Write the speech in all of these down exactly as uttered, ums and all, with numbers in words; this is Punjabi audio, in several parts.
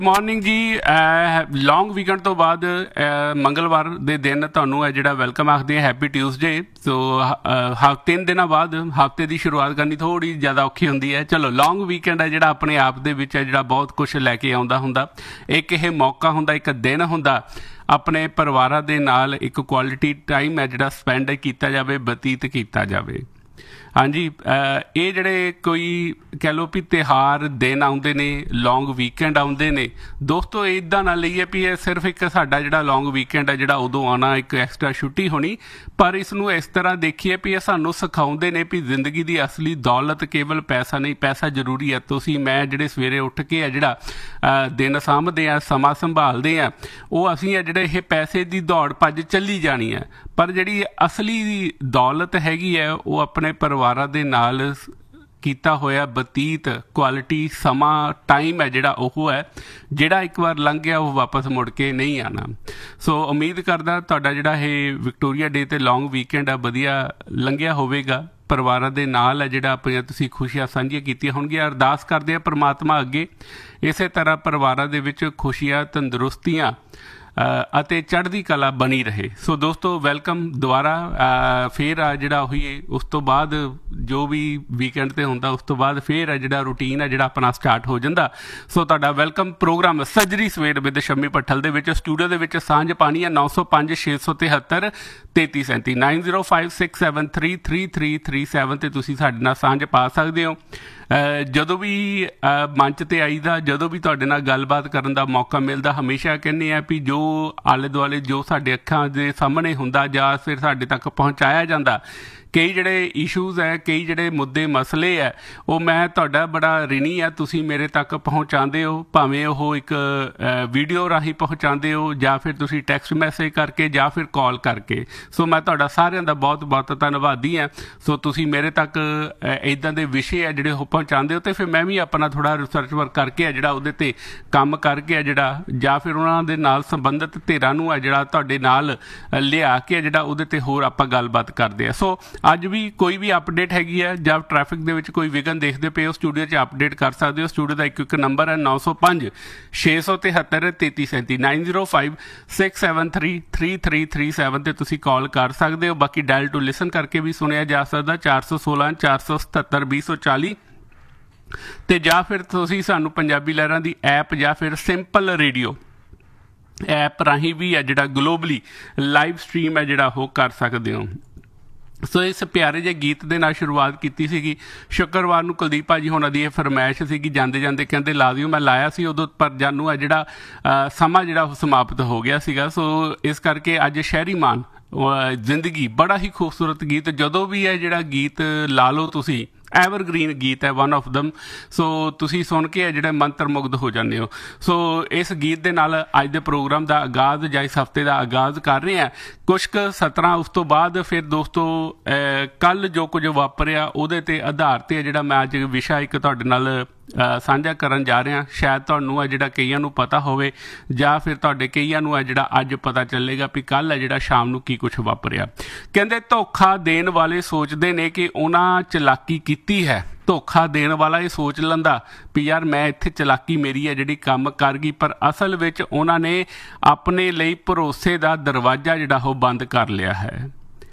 ਮੋਰਨਿੰਗ ਜੀ। ਲੌਂਗ ਵੀਕਐਂਡ ਤੋਂ ਬਾਅਦ ਮੰਗਲਵਾਰ ਦੇ ਦਿਨ ਤੁਹਾਨੂੰ ਹੈ ਜਿਹੜਾ ਵੈਲਕਮ ਆਖਦੇ ਆ, ਹੈਪੀ ਟਿਊਜ਼ਡੇ। ਸੋ ਹ ਤਿੰਨ ਦਿਨਾਂ ਬਾਅਦ ਹਫਤੇ ਦੀ ਸ਼ੁਰੂਆਤ ਕਰਨੀ ਥੋੜ੍ਹੀ ਜ਼ਿਆਦਾ ਔਖੀ ਹੁੰਦੀ ਹੈ। ਚਲੋ, ਲੌਂਗ ਵੀਕਐਂਡ ਹੈ ਜਿਹੜਾ ਆਪਣੇ ਆਪ ਦੇ ਵਿੱਚ ਹੈ ਜਿਹੜਾ ਬਹੁਤ ਕੁਛ ਲੈ ਕੇ ਆਉਂਦਾ ਹੁੰਦਾ। ਇੱਕ ਇਹ ਮੌਕਾ ਹੁੰਦਾ, ਇੱਕ ਦਿਨ ਹੁੰਦਾ ਆਪਣੇ ਪਰਿਵਾਰਾਂ ਦੇ ਨਾਲ ਇੱਕ ਕੁਆਲਿਟੀ ਟਾਈਮ ਹੈ ਜਿਹੜਾ ਸਪੈਂਡ ਕੀਤਾ ਜਾਵੇ, ਬਤੀਤ ਕੀਤਾ ਜਾਵੇ। ਹਾਂਜੀ, ਇਹ ਜਿਹੜੇ ਕੋਈ ਕਹਿ ਲਓ ਵੀ ਤਿਉਹਾਰ ਦਿਨ ਆਉਂਦੇ ਨੇ, ਲੌਂਗ ਵੀਕਐਂਡ ਆਉਂਦੇ ਨੇ, ਦੋਸਤੋ ਇੱਦਾਂ ਨਾ ਲਈਏ ਵੀ ਇਹ ਸਿਰਫ ਇੱਕ ਸਾਡਾ ਜਿਹੜਾ ਲੌਂਗ ਵੀਕਐਂਡ ਹੈ ਜਿਹੜਾ ਉਦੋਂ ਆਉਣਾ, ਇੱਕ ਐਕਸਟਰਾ ਛੁੱਟੀ ਹੋਣੀ। ਪਰ ਇਸ ਨੂੰ ਇਸ ਤਰ੍ਹਾਂ ਦੇਖੀਏ ਵੀ ਇਹ ਸਾਨੂੰ ਸਿਖਾਉਂਦੇ ਨੇ ਵੀ ਜ਼ਿੰਦਗੀ ਦੀ ਅਸਲੀ ਦੌਲਤ ਕੇਵਲ ਪੈਸਾ ਨਹੀਂ, ਪੈਸਾ ਜ਼ਰੂਰੀ ਹੈ। ਤੁਸੀਂ ਮੈਂ ਜਿਹੜੇ ਸਵੇਰੇ ਉੱਠ ਕੇ ਆ ਜਿਹੜਾ ਦਿਨ ਸਾਂਭਦੇ ਆ, ਸਮਾਂ ਸੰਭਾਲਦੇ ਆ, ਉਹ ਅਸੀਂ ਆ ਜਿਹੜੇ ਇਹ ਪੈਸੇ ਦੀ ਦੌੜ ਭੱਜ ਚੱਲੀ ਜਾਣੀ ਹੈ। ਪਰ ਜਿਹੜੀ ਅਸਲੀ ਦੌਲਤ ਹੈਗੀ ਹੈ ਉਹ ਆਪਣੇ ਪਰਿਵਾਰਾਂ ਦੇ ਨਾਲ ਕੀਤਾ ਹੋਇਆ ਬਤੀਤ ਕੁਆਲਿਟੀ ਸਮਾਂ ਟਾਈਮ ਹੈ ਜਿਹੜਾ ਉਹ ਹੈ ਜਿਹੜਾ ਇੱਕ ਵਾਰ ਲੰਘ ਗਿਆ ਉਹ ਵਾਪਸ ਮੁੜ ਕੇ ਨਹੀਂ ਆਉਣਾ। ਸੋ ਉਮੀਦ ਕਰਦਾ ਤੁਹਾਡਾ ਜਿਹੜਾ ਇਹ ਵਿਕਟੋਰੀਆ ਡੇ ਤੇ ਲੌਂਗ ਵੀਕਐਂਡ ਆ ਵਧੀਆ ਲੰਘਿਆ ਹੋਵੇਗਾ। ਪਰਿਵਾਰਾਂ ਦੇ ਨਾਲ ਹੈ ਜਿਹੜਾ ਆਪਣੀਆਂ ਤੁਸੀਂ ਖੁਸ਼ੀਆਂ ਸਾਂਝੀਆਂ ਕੀਤੀਆਂ ਹੋਣਗੀਆਂ। ਅਰਦਾਸ ਕਰਦੇ ਆ ਪਰਮਾਤਮਾ ਅੱਗੇ ਇਸੇ ਤਰ੍ਹਾਂ ਪਰਿਵਾਰਾਂ ਦੇ ਵਿੱਚ ਖੁਸ਼ੀਆਂ, ਤੰਦਰੁਸਤੀਆਂ ਅਤੇ ਚੜ੍ਹਦੀ ਕਲਾ ਬਣੀ ਰਹੇ। ਸੋ ਦੋਸਤੋ, ਵੈਲਕਮ ਦੁਬਾਰਾ। ਫਿਰ ਆ ਜਿਹੜਾ ਉਹੀ ਉਸ ਤੋਂ ਬਾਅਦ ਜੋ ਵੀ ਵੀਕਐਂਡ 'ਤੇ ਹੁੰਦਾ ਉਸ ਤੋਂ ਬਾਅਦ ਫਿਰ ਆ ਜਿਹੜਾ ਰੂਟੀਨ ਹੈ ਜਿਹੜਾ ਆਪਣਾ ਸਟਾਰਟ ਹੋ ਜਾਂਦਾ। ਸੋ ਤੁਹਾਡਾ ਵੈਲਕਮ ਪ੍ਰੋਗਰਾਮ ਸੱਜਰੀ ਸਵੇਰ ਵਿਦ ਸ਼ੰਮੀ ਭੱਠਲ ਦੇ ਵਿੱਚ ਸਟੂਡੀਓ ਦੇ ਵਿੱਚ ਸਾਂਝ ਪਾਣੀ ਹੈ ਨੌ ਸੌ ਪੰਜ ਛੇ ਸੌ ਤਿਹੱਤਰ ਤੇਤੀ ਸੈਂਤੀ nine zero five six seven three three three three seven 'ਤੇ ਤੁਸੀਂ ਸਾਡੇ ਨਾਲ ਸਾਂਝ ਪਾ ਸਕਦੇ ਹੋ। ਜਦੋਂ ਵੀ ਮੰਚ 'ਤੇ ਆਈਦਾ, ਜਦੋਂ ਵੀ ਤੁਹਾਡੇ ਨਾਲ ਗੱਲਬਾਤ ਕਰਨ ਦਾ ਮੌਕਾ ਮਿਲਦਾ, ਹਮੇਸ਼ਾ ਕਹਿੰਦੇ ਆ ਵੀ ਜੋ ਆਲੇ ਦੁਆਲੇ ਜੋ ਸਾਡੇ ਅੱਖਾਂ ਦੇ ਸਾਹਮਣੇ ਹੁੰਦਾ ਜਾਂ ਫਿਰ ਸਾਡੇ ਤੱਕ ਪਹੁੰਚਾਇਆ ਜਾਂਦਾ, ਕਈ ਜਿਹੜੇ ਇਸ਼ੂਜ਼ ਹੈ, ਕਈ ਜਿਹੜੇ ਮੁੱਦੇ ਮਸਲੇ ਹੈ, ਉਹ ਮੈਂ ਤੁਹਾਡਾ ਬੜਾ ਰਿਣੀ ਆ ਤੁਸੀਂ ਮੇਰੇ ਤੱਕ ਪਹੁੰਚਾਉਂਦੇ ਹੋ। ਭਾਵੇਂ ਉਹ ਇੱਕ ਵੀਡੀਓ ਰਾਹੀਂ ਪਹੁੰਚਾਉਂਦੇ ਹੋ ਜਾਂ ਫਿਰ ਤੁਸੀਂ ਟੈਕਸਟ ਮੈਸੇਜ ਕਰਕੇ ਜਾਂ ਫਿਰ ਕਾਲ ਕਰਕੇ। ਸੋ ਮੈਂ ਤੁਹਾਡਾ ਸਾਰਿਆਂ ਦਾ ਬਹੁਤ ਬਹੁਤ ਧੰਨਵਾਦੀ ਹਾਂ। ਸੋ ਤੁਸੀਂ ਮੇਰੇ ਤੱਕ ਇੱਦਾਂ ਦੇ ਵਿਸ਼ੇ ਆ ਜਿਹੜੇ ਉਹ ਪਹੁੰਚਾਉਂਦੇ ਹੋ ਅਤੇ ਫਿਰ ਮੈਂ ਵੀ ਆਪਣਾ ਥੋੜ੍ਹਾ ਰਿਸਰਚ ਵਰਕ ਕਰਕੇ ਆ ਜਿਹੜਾ ਉਹਦੇ 'ਤੇ ਕੰਮ ਕਰਕੇ ਆ ਜਿਹੜਾ ਜਾਂ ਫਿਰ ਉਹਨਾਂ ਦੇ ਨਾਲ ਸੰਬੰਧਿਤ ਧਿਰਾਂ ਨੂੰ ਆ ਜਿਹੜਾ ਤੁਹਾਡੇ ਨਾਲ ਲਿਆ ਕੇ ਜਿਹੜਾ ਉਹਦੇ 'ਤੇ ਹੋਰ ਆਪਾਂ ਗੱਲਬਾਤ ਕਰਦੇ ਆ। ਸੋ ਅੱਜ ਵੀ ਕੋਈ ਵੀ ਅਪਡੇਟ ਹੈਗੀ ਹੈ ਜਾਂ ਟ੍ਰੈਫਿਕ ਦੇ ਵਿੱਚ ਕੋਈ ਵਿਘਨ ਦੇਖਦੇ ਪਏ ਹੋ, ਸਟੂਡੀਓ 'ਚ ਅਪਡੇਟ ਕਰ ਸਕਦੇ ਹੋ। ਸਟੂਡੀਓ ਦਾ ਇੱਕ ਇੱਕ ਨੰਬਰ ਹੈ ਨੌ ਸੌ ਪੰਜ ਛੇ ਸੌ ਤਿਹੱਤਰ ਤੇਤੀ ਸੈਂਤੀ nine zero five six seven three three three three seven 'ਤੇ ਤੁਸੀਂ ਕਾਲ ਕਰ ਸਕਦੇ ਹੋ। ਬਾਕੀ ਡਾਇਲ ਟੂ ਲਿਸਨ ਕਰਕੇ ਵੀ ਸੁਣਿਆ ਜਾ ਸਕਦਾ ਚਾਰ ਸੌ ਸੋਲਾਂ ਚਾਰ ਸੌ ਸਤੱਤਰ ਵੀਹ ਸੌ ਚਾਲੀ ਅਤੇ ਜਾਂ ਫਿਰ ਤੁਸੀਂ ਸਾਨੂੰ ਪੰਜਾਬੀ ਲਹਿਰਾਂ ਦੀ ਐਪ ਜਾਂ ਫਿਰ ਸਿੰਪਲ ਰੇਡੀਓ ਐਪ ਰਾਹੀਂ ਵੀ ਹੈ ਜਿਹੜਾ ਗਲੋਬਲੀ ਲਾਈਵ ਸਟਰੀਮ ਹੈ ਜਿਹੜਾ ਉਹ ਕਰ ਸਕਦੇ ਹੋ। ਸੋ ਇਸ ਪਿਆਰੇ ਜਿਹੇ ਗੀਤ ਦੇ ਨਾਲ ਸ਼ੁਰੂਆਤ ਕੀਤੀ ਸੀਗੀ। ਸ਼ੁੱਕਰਵਾਰ ਨੂੰ ਕੁਲਦੀਪ ਭਾਜੀ ਹੋਣਾ ਦੀ ਇਹ ਫਰਮਾਇਸ਼ ਸੀਗੀ, ਜਾਂਦੇ ਜਾਂਦੇ ਕਹਿੰਦੇ ਲਾ ਦਿਓ। ਮੈਂ ਲਾਇਆ ਸੀ ਉਦੋਂ, ਪਰ ਜਾਨੂੰ ਆ ਜਿਹੜਾ ਸਮਾਂ ਜਿਹੜਾ ਉਹ ਸਮਾਪਤ ਹੋ ਗਿਆ ਸੀਗਾ। ਸੋ ਇਸ ਕਰਕੇ ਅੱਜ ਸ਼ਹਿਰੀ ਮਾਨ ਜ਼ਿੰਦਗੀ ਬੜਾ ਹੀ ਖੂਬਸੂਰਤ ਗੀਤ, ਜਦੋਂ ਵੀ ਹੈ ਜਿਹੜਾ ਗੀਤ ਲਾ ਲਓ ਤੁਸੀਂ, ਐਵਰਗ੍ਰੀਨ ਗੀਤ ਹੈ, ਵਨ ਆਫ ਦਮ। ਸੋ ਤੁਸੀਂ ਸੁਣ ਕੇ ਜਿਹੜਾ ਮੰਤਰ ਮੁਗਧ ਹੋ ਜਾਂਦੇ ਹੋ। ਸੋ ਇਸ ਗੀਤ ਦੇ ਨਾਲ ਅੱਜ ਦੇ ਪ੍ਰੋਗਰਾਮ ਦਾ ਆਗਾਜ਼ ਜਾਂ ਇਸ ਹਫਤੇ ਦਾ ਆਗਾਜ਼ ਕਰ ਰਹੇ ਹਾਂ। ਕੁਛ ਕੁ ਸਤਰਾਂ ਉਸ ਤੋਂ ਬਾਅਦ ਫਿਰ ਦੋਸਤੋ ਕੱਲ੍ਹ ਜੋ ਕੁਝ ਵਾਪਰਿਆ ਉਹਦੇ 'ਤੇ ਆਧਾਰ 'ਤੇ ਜਿਹੜਾ ਮੈਂ ਅੱਜ ਵਿਸ਼ਾ ਇੱਕ ਤੁਹਾਡੇ ਨਾਲ ਸਾਂਝਾ ਕਰਨ ਜਾ ਰਿਹਾ। ਸ਼ਾਇਦ ਤੁਹਾਨੂੰ ਹੈ ਜਿਹੜਾ ਕਈਆਂ ਨੂੰ ਪਤਾ ਹੋਵੇ ਜਾਂ ਫਿਰ ਤੁਹਾਡੇ ਕਈਆਂ ਨੂੰ ਹੈ ਜਿਹੜਾ ਅੱਜ ਪਤਾ ਚੱਲੇਗਾ ਵੀ ਕੱਲ੍ਹ ਹੈ ਜਿਹੜਾ ਸ਼ਾਮ ਨੂੰ ਕੀ ਕੁਛ ਵਾਪਰਿਆ। ਕਹਿੰਦੇ ਧੋਖਾ ਦੇਣ ਵਾਲੇ ਸੋਚਦੇ ਨੇ ਕਿ ਉਹਨਾਂ ਚਲਾਕੀ ਕੀਤੀ ਹੈ। ਧੋਖਾ ਦੇਣ ਵਾਲਾ ਇਹ ਸੋਚ ਲੈਂਦਾ ਵੀ ਯਾਰ ਮੈਂ ਇੱਥੇ ਚਲਾਕੀ ਮੇਰੀ ਹੈ ਜਿਹੜੀ ਕੰਮ ਕਰ ਗਈ, ਪਰ ਅਸਲ ਵਿੱਚ ਉਹਨਾਂ ਨੇ ਆਪਣੇ ਲਈ ਭਰੋਸੇ ਦਾ ਦਰਵਾਜ਼ਾ ਜਿਹੜਾ ਉਹ ਬੰਦ ਕਰ ਲਿਆ ਹੈ।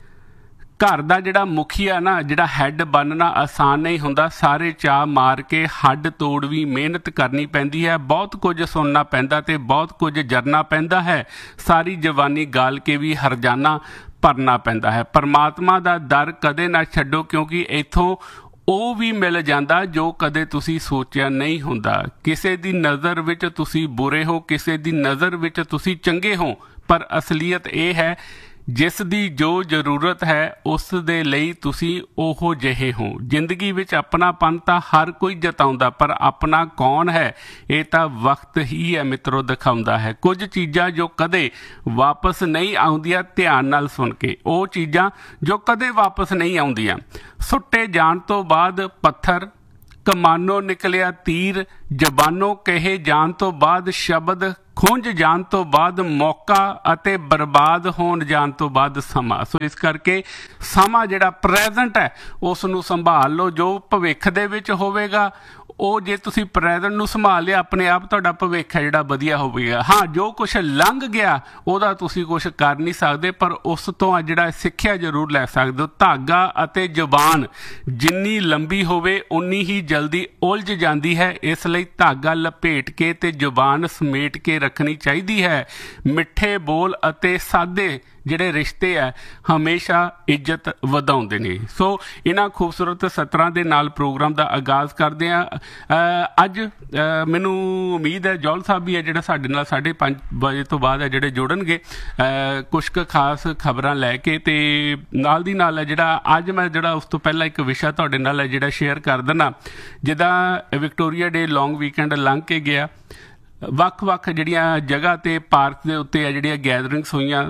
ਘਰ ਦਾ ਜਿਹੜਾ ਮੁਖੀਆ ਨਾ, ਜਿਹੜਾ ਹੈੱਡ ਬਣਨਾ ਆਸਾਨ ਨਹੀਂ ਹੁੰਦਾ। ਸਾਰੇ ਚਾਅ ਮਾਰ ਕੇ ਹੱਡ ਤੋੜ ਵੀ ਮਿਹਨਤ ਕਰਨੀ ਪੈਂਦੀ ਹੈ। ਬਹੁਤ ਕੁਝ ਸੁਣਨਾ ਪੈਂਦਾ ਅਤੇ ਬਹੁਤ ਕੁਝ ਜਰਨਾ ਪੈਂਦਾ ਹੈ। ਸਾਰੀ ਜਵਾਨੀ ਗਾਲ ਕੇ ਵੀ ਹਰਜਾਨਾ ਭਰਨਾ ਪੈਂਦਾ ਹੈ। ਪਰਮਾਤਮਾ ਦਾ ਦਰ ਕਦੇ ਨਾ ਛੱਡੋ, ਕਿਉਂਕਿ ਇੱਥੋਂ ਉਹ ਵੀ ਮਿਲ ਜਾਂਦਾ ਜੋ ਕਦੇ ਤੁਸੀਂ ਸੋਚਿਆ ਨਹੀਂ ਹੁੰਦਾ। ਕਿਸੇ ਦੀ ਨਜ਼ਰ ਵਿੱਚ ਤੁਸੀਂ ਬੁਰੇ ਹੋ, ਕਿਸੇ ਦੀ ਨਜ਼ਰ ਵਿੱਚ ਤੁਸੀਂ ਚੰਗੇ ਹੋ, ਪਰ ਅਸਲੀਅਤ ਇਹ ਹੈ ਜਿਸ ਦੀ ਜੋ ਜ਼ਰੂਰਤ ਹੈ ਉਸ ਦੇ ਲਈ ਤੁਸੀਂ ਉਹੋ ਜਿਹੇ ਹੋ। ਜ਼ਿੰਦਗੀ ਵਿੱਚ ਆਪਣਾਪਨ ਤਾਂ ਹਰ ਕੋਈ ਜਤਾਉਂਦਾ, ਪਰ ਆਪਣਾ ਕੌਣ ਹੈ ਇਹ ਤਾਂ ਵਕਤ ਹੀ ਹੈ ਮਿੱਤਰੋ ਦਿਖਾਉਂਦਾ ਹੈ। ਕੁਝ ਚੀਜ਼ਾਂ ਜੋ ਕਦੇ ਵਾਪਸ ਨਹੀਂ ਆਉਂਦੀਆਂ, ਧਿਆਨ ਨਾਲ ਸੁਣ ਕੇ, ਉਹ ਚੀਜ਼ਾਂ ਜੋ ਕਦੇ ਵਾਪਸ ਨਹੀਂ ਆਉਂਦੀਆਂ। ਸੁੱਟੇ ਜਾਣ ਤੋਂ ਬਾਅਦ ਪੱਥਰ, ਕਮਾਨੋਂ ਨਿਕਲਿਆ ਤੀਰ, ਜ਼ਬਾਨੋਂ ਕਹੇ ਜਾਣ ਤੋਂ ਬਾਅਦ ਸ਼ਬਦ, ਖੁੰਝ ਜਾਣ ਤੋਂ ਬਾਅਦ ਮੌਕਾ ਅਤੇ ਬਰਬਾਦ ਹੋਣ ਜਾਣ ਤੋਂ ਬਾਅਦ ਸਮਾਂ। ਸੋ ਇਸ ਕਰਕੇ ਸਮਾਂ ਜਿਹੜਾ ਪ੍ਰੈਜ਼ੈਂਟ ਹੈ ਉਸ ਨੂੰ ਸੰਭਾਲ ਲਓ। ਜੋ ਭਵਿੱਖ ਦੇ ਵਿੱਚ ਹੋਵੇਗਾ ਉਹ ਜੇ ਤੁਸੀਂ ਪ੍ਰੈਜ਼ੈਂਟ ਨੂੰ ਸੰਭਾਲ ਲਿਆ ਆਪਣੇ ਆਪ ਤੁਹਾਡਾ ਭਵਿੱਖ ਹੈ ਜਿਹੜਾ ਵਧੀਆ ਹੋਵੇਗਾ। ਹਾਂ, ਜੋ ਕੁਛ ਲੰਘ ਗਿਆ ਉਹਦਾ ਤੁਸੀਂ ਕੁਛ ਕਰ ਨਹੀਂ ਸਕਦੇ, ਪਰ ਉਸ ਤੋਂ ਆ ਜਿਹੜਾ ਸਿੱਖਿਆ ਜ਼ਰੂਰ ਲੈ ਸਕਦੇ ਹੋ। ਧਾਗਾ ਅਤੇ ਜ਼ੁਬਾਨ ਜਿੰਨੀ ਲੰਬੀ ਹੋਵੇ ਉਨੀ ਹੀ ਜਲਦੀ ਉਲਝ ਜਾਂਦੀ ਹੈ, ਇਸ ਲਈ ਧਾਗਾ ਲਪੇਟ ਕੇ ਤੇ ਜ਼ੁਬਾਨ ਸਮੇਟ ਕੇ ਰੱਖਣੀ ਚਾਹੀਦੀ ਹੈ। ਮਿੱਠੇ ਬੋਲ ਅਤੇ ਸਾਦੇ ਜਿਹੜੇ ਰਿਸ਼ਤੇ ਹੈ ਹਮੇਸ਼ਾ ਇੱਜ਼ਤ ਵਧਾਉਂਦੇ ਨੇ। ਸੋ ਇਹਨਾਂ ਖੂਬਸੂਰਤ ਸਤਰਾਂ ਦੇ ਨਾਲ ਪ੍ਰੋਗਰਾਮ ਦਾ ਆਗਾਜ਼ ਕਰਦੇ ਹਾਂ। ਅੱਜ ਮੈਨੂੰ ਉਮੀਦ ਹੈ ਜੌਲ ਸਾਹਿਬ ਵੀ ਹੈ ਜਿਹੜਾ ਸਾਡੇ ਨਾਲ ਸਾਢੇ ਪੰਜ ਵਜੇ ਤੋਂ ਬਾਅਦ ਹੈ ਜਿਹੜੇ ਜੁੜਨਗੇ ਕੁਛ ਕੁ ਖਾਸ ਖਬਰਾਂ ਲੈ ਕੇ, ਅਤੇ ਨਾਲ ਦੀ ਨਾਲ ਹੈ ਜਿਹੜਾ ਅੱਜ ਮੈਂ ਜਿਹੜਾ ਉਸ ਤੋਂ ਪਹਿਲਾਂ ਇੱਕ ਵਿਸ਼ਾ ਤੁਹਾਡੇ ਨਾਲ ਹੈ ਜਿਹੜਾ ਸ਼ੇਅਰ ਕਰ ਦਿੰਦਾ। ਜਿੱਦਾਂ ਵਿਕਟੋਰੀਆ ਡੇ ਲੌਂਗ ਵੀਕਐਂਡ ਲੰਘ ਕੇ ਗਿਆ, ਵੱਖ ਵੱਖ ਜਿਹੜੀਆਂ ਜਗ੍ਹਾ 'ਤੇ ਪਾਰਕ ਦੇ ਉੱਤੇ ਆ ਜਿਹੜੀਆਂ ਗੈਦਰਿੰਗਸ ਹੋਈਆਂ,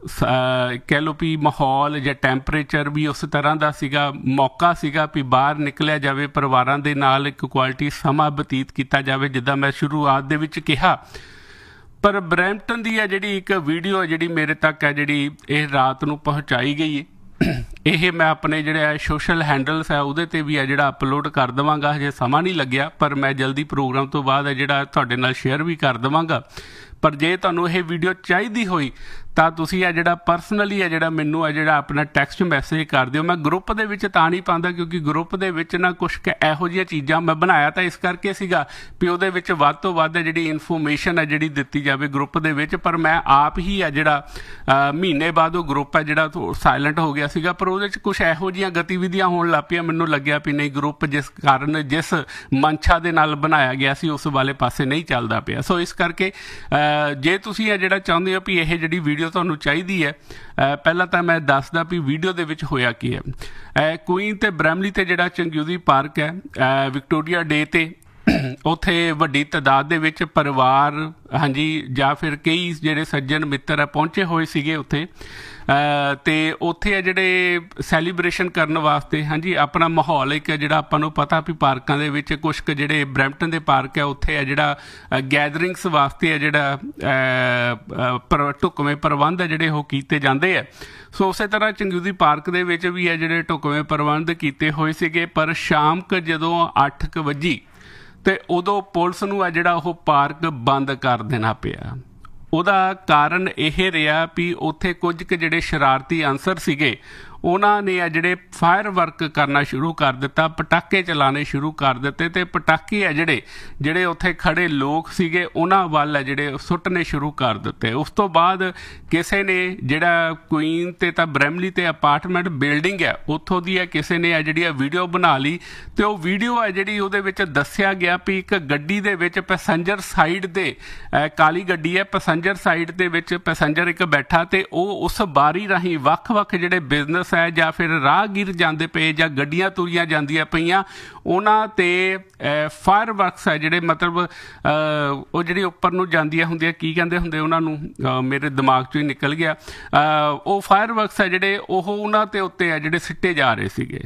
ਕਹਿ ਲਓ ਵੀ ਮਾਹੌਲ ਜਾਂ ਟੈਂਪਰੇਚਰ ਵੀ ਉਸ ਤਰ੍ਹਾਂ ਦਾ ਸੀਗਾ, ਮੌਕਾ ਸੀਗਾ ਵੀ ਬਾਹਰ ਨਿਕਲਿਆ ਜਾਵੇ, ਪਰਿਵਾਰਾਂ ਦੇ ਨਾਲ ਇੱਕ ਕੁਆਲਿਟੀ ਸਮਾਂ ਬਤੀਤ ਕੀਤਾ ਜਾਵੇ, ਜਿੱਦਾਂ ਮੈਂ ਸ਼ੁਰੂਆਤ ਦੇ ਵਿੱਚ ਕਿਹਾ। ਪਰ ਬਰੈਂਪਟਨ ਦੀ ਹੈ ਜਿਹੜੀ ਇੱਕ ਵੀਡੀਓ ਜਿਹੜੀ ਮੇਰੇ ਤੱਕ ਹੈ ਜਿਹੜੀ ਇਹ ਰਾਤ ਨੂੰ ਪਹੁੰਚਾਈ ਗਈ ਹੈ, ਇਹ ਮੈਂ ਆਪਣੇ ਜਿਹੜੇ ਸੋਸ਼ਲ ਹੈਂਡਲਸ ਹੈ ਉਹਦੇ 'ਤੇ ਵੀ ਹੈ ਜਿਹੜਾ ਅਪਲੋਡ ਕਰ ਦੇਵਾਂਗਾ। ਹਜੇ ਸਮਾਂ ਨਹੀਂ ਲੱਗਿਆ, ਪਰ ਮੈਂ ਜਲਦੀ ਪ੍ਰੋਗਰਾਮ ਤੋਂ ਬਾਅਦ ਹੈ ਜਿਹੜਾ ਤੁਹਾਡੇ ਨਾਲ ਸ਼ੇਅਰ ਵੀ ਕਰ ਦੇਵਾਂਗਾ। ਪਰ ਜੇ ਤੁਹਾਨੂੰ ਇਹ ਵੀਡੀਓ ਚਾਹੀਦੀ ਹੋਈ ਤਾਂ ਤੁਸੀਂ ਆ ਜਿਹੜਾ ਪਰਸਨਲੀ ਹੈ ਜਿਹੜਾ ਮੈਨੂੰ ਆ ਜਿਹੜਾ ਆਪਣਾ ਟੈਕਸਟ ਮੈਸੇਜ ਕਰ ਦਿਓ। ਮੈਂ ਗਰੁੱਪ ਦੇ ਵਿੱਚ ਤਾਂ ਨਹੀਂ ਪਾਉਂਦਾ ਕਿਉਂਕਿ ਗਰੁੱਪ ਦੇ ਵਿੱਚ ਨਾ ਕੁਛ ਕੁ ਇਹੋ ਜਿਹੀਆਂ ਚੀਜ਼ਾਂ ਮੈਂ ਬਣਾਇਆ ਤਾਂ ਇਸ ਕਰਕੇ ਸੀਗਾ ਵੀ ਉਹਦੇ ਵਿੱਚ ਵੱਧ ਤੋਂ ਵੱਧ ਜਿਹੜੀ ਇਨਫੋਰਮੇਸ਼ਨ ਹੈ ਜਿਹੜੀ ਦਿੱਤੀ ਜਾਵੇ ਗਰੁੱਪ ਦੇ ਵਿੱਚ। ਪਰ ਮੈਂ ਆਪ ਹੀ ਆ ਜਿਹੜਾ ਮਹੀਨੇ ਬਾਅਦ ਉਹ ਗਰੁੱਪ ਹੈ ਜਿਹੜਾ ਸਾਇਲੈਂਟ ਹੋ ਗਿਆ ਸੀਗਾ, ਪਰ ਉਹਦੇ 'ਚ ਕੁਛ ਇਹੋ ਜਿਹੀਆਂ ਗਤੀਵਿਧੀਆਂ ਹੋਣ ਲੱਗ ਪਈਆਂ, ਮੈਨੂੰ ਲੱਗਿਆ ਵੀ ਨਹੀਂ ਗਰੁੱਪ ਜਿਸ ਕਾਰਨ ਜਿਸ ਮਨਸ਼ਾ ਦੇ ਨਾਲ ਬਣਾਇਆ ਗਿਆ ਸੀ ਉਸ ਵਾਲੇ ਪਾਸੇ ਨਹੀਂ ਚੱਲਦਾ ਪਿਆ। ਸੋ ਇਸ ਕਰਕੇ ਜੇ ਤੁਸੀਂ ਇਹ ਜਿਹੜਾ ਚਾਹੁੰਦੇ ਹੋ ਵੀ ਇਹ ਜਿਹੜੀ ਵੀਡੀਓ ਤੁਹਾਨੂੰ ਚਾਹੀਦੀ ਹੈ, ਪਹਿਲਾਂ ਤਾਂ ਮੈਂ ਦੱਸਦਾ ਵੀ ਵੀਡੀਓ ਦੇ ਵਿੱਚ ਹੋਇਆ ਕੀ ਹੈ। ਕੁਈਨ ਤੇ ਬ੍ਰੈਮਲੀ ਤੇ ਜਿਹੜਾ ਚੰਗਿਊਦੀ ਪਾਰਕ ਹੈ ਵਿਕਟੋਰੀਆ ਡੇ ਤੇ ਉੱਥੇ ਵੱਡੀ ਤਾਦਾਦ ਦੇ ਵਿੱਚ ਪਰਿਵਾਰ ਹਾਂਜੀ ਜਾਂ ਫਿਰ ਕਈ ਜਿਹੜੇ ਸੱਜਣ ਮਿੱਤਰ ਆ ਪਹੁੰਚੇ ਹੋਏ ਸੀਗੇ ਉੱਥੇ, ਅਤੇ ਉੱਥੇ ਆ ਜਿਹੜੇ ਸੈਲੀਬ੍ਰੇਸ਼ਨ ਕਰਨ ਵਾਸਤੇ ਹਾਂਜੀ ਆਪਣਾ ਮਾਹੌਲ ਇੱਕ ਜਿਹੜਾ ਆਪਾਂ ਨੂੰ ਪਤਾ ਵੀ ਪਾਰਕਾਂ ਦੇ ਵਿੱਚ ਕੁਛ ਕੁ ਜਿਹੜੇ ਬਰੈਂਪਟਨ ਦੇ ਪਾਰਕ ਹੈ ਉੱਥੇ ਆ ਜਿਹੜਾ ਗੈਦਰਿੰਗਸ ਵਾਸਤੇ ਆ ਜਿਹੜਾ ਪਰ ਢੁਕਵੇਂ ਪ੍ਰਬੰਧ ਆ ਜਿਹੜੇ ਉਹ ਕੀਤੇ ਜਾਂਦੇ ਆ। ਸੋ ਉਸੇ ਤਰ੍ਹਾਂ ਚੰਗਿਊਦੀ ਪਾਰਕ ਦੇ ਵਿੱਚ ਵੀ ਆ ਜਿਹੜੇ ਢੁਕਵੇਂ ਪ੍ਰਬੰਧ ਕੀਤੇ ਹੋਏ ਸੀਗੇ, ਪਰ ਸ਼ਾਮ ਕੁ ਜਦੋਂ ਅੱਠ ਕੁ ਵੱਜੀ ਅਤੇ ਉਦੋਂ ਪੁਲਿਸ ਨੂੰ ਆ ਜਿਹੜਾ ਉਹ ਪਾਰਕ ਬੰਦ ਕਰ ਦੇਣਾ ਪਿਆ। ਉਹਦਾ ਕਾਰਨ ਇਹ ਰਿਹਾ ਵੀ ਉੱਥੇ ਕੁਝ ਕੁ ਜਿਹੜੇ ਸ਼ਰਾਰਤੀ ਅਨਸਰ ਸੀਗੇ ਉਹਨਾਂ ਨੇ ਆ ਜਿਹੜੇ ਫਾਇਰ ਵਰਕ ਕਰਨਾ ਸ਼ੁਰੂ ਕਰ ਦਿੱਤਾ, ਪਟਾਕੇ ਚਲਾਉਣੇ ਸ਼ੁਰੂ ਕਰ ਦਿੱਤੇ, ਅਤੇ ਪਟਾਕੇ ਆ ਜਿਹੜੇ ਜਿਹੜੇ ਉੱਥੇ ਖੜੇ ਲੋਕ ਸੀਗੇ ਉਹਨਾਂ ਵੱਲ ਆ ਜਿਹੜੇ ਸੁੱਟਣੇ ਸ਼ੁਰੂ ਕਰ ਦਿੱਤੇ। ਉਸ ਤੋਂ ਬਾਅਦ ਕਿਸੇ ਨੇ ਜਿਹੜਾ ਕੁਈਨ ਤੇ ਤਾਂ ਬ੍ਰੈਮਲੀ ਤੇ ਅਪਾਰਟਮੈਂਟ ਬਿਲਡਿੰਗ ਹੈ ਉੱਥੋਂ ਦੀ ਹੈ ਕਿਸੇ ਨੇ ਆ ਜਿਹੜੀ ਆ ਵੀਡੀਓ ਬਣਾ ਲਈ, ਅਤੇ ਉਹ ਵੀਡੀਓ ਹੈ ਜਿਹੜੀ ਉਹਦੇ ਵਿੱਚ ਦੱਸਿਆ ਗਿਆ ਵੀ ਇੱਕ ਗੱਡੀ ਦੇ ਵਿੱਚ ਪੈਸੰਜਰ ਸਾਈਡ ਦੇ ਕਾਲੀ ਗੱਡੀ ਹੈ, ਪੈਸੰਜਰ ਸਾਈਡ ਦੇ ਵਿੱਚ ਪੈਸੰਜਰ ਇੱਕ ਬੈਠਾ, ਅਤੇ ਉਹ ਉਸ ਬਾਰੀ ਰਾਹੀਂ ਵੱਖ ਵੱਖ ਜਿਹੜੇ ਬਿਜ਼ਨਸ ਹੈ ਜਾਂ ਫਿਰ ਰਾਹਗੀਰ ਜਾਂਦੇ ਪਏ ਜਾਂ ਗੱਡੀਆਂ ਤੁਰੀਆਂ ਜਾਂਦੀਆਂ ਪਈਆਂ ਉਹਨਾਂ 'ਤੇ ਫਾਇਰ ਵਰਕਸ ਹੈ ਜਿਹੜੇ ਮਤਲਬ ਉਹ ਜਿਹੜੀ ਉੱਪਰ ਨੂੰ ਜਾਂਦੀਆਂ ਹੁੰਦੀਆਂ ਕੀ ਕਹਿੰਦੇ ਹੁੰਦੇ ਉਹਨਾਂ ਨੂੰ, ਮੇਰੇ ਦਿਮਾਗ 'ਚੋਂ ਹੀ ਨਿਕਲ ਗਿਆ, ਉਹ ਫਾਇਰ ਵਰਕਸ ਹੈ ਜਿਹੜੇ ਉਹ ਉਹਨਾਂ 'ਤੇ ਉੱਤੇ ਆ ਜਿਹੜੇ ਸਿੱਟੇ ਜਾ ਰਹੇ ਸੀਗੇ।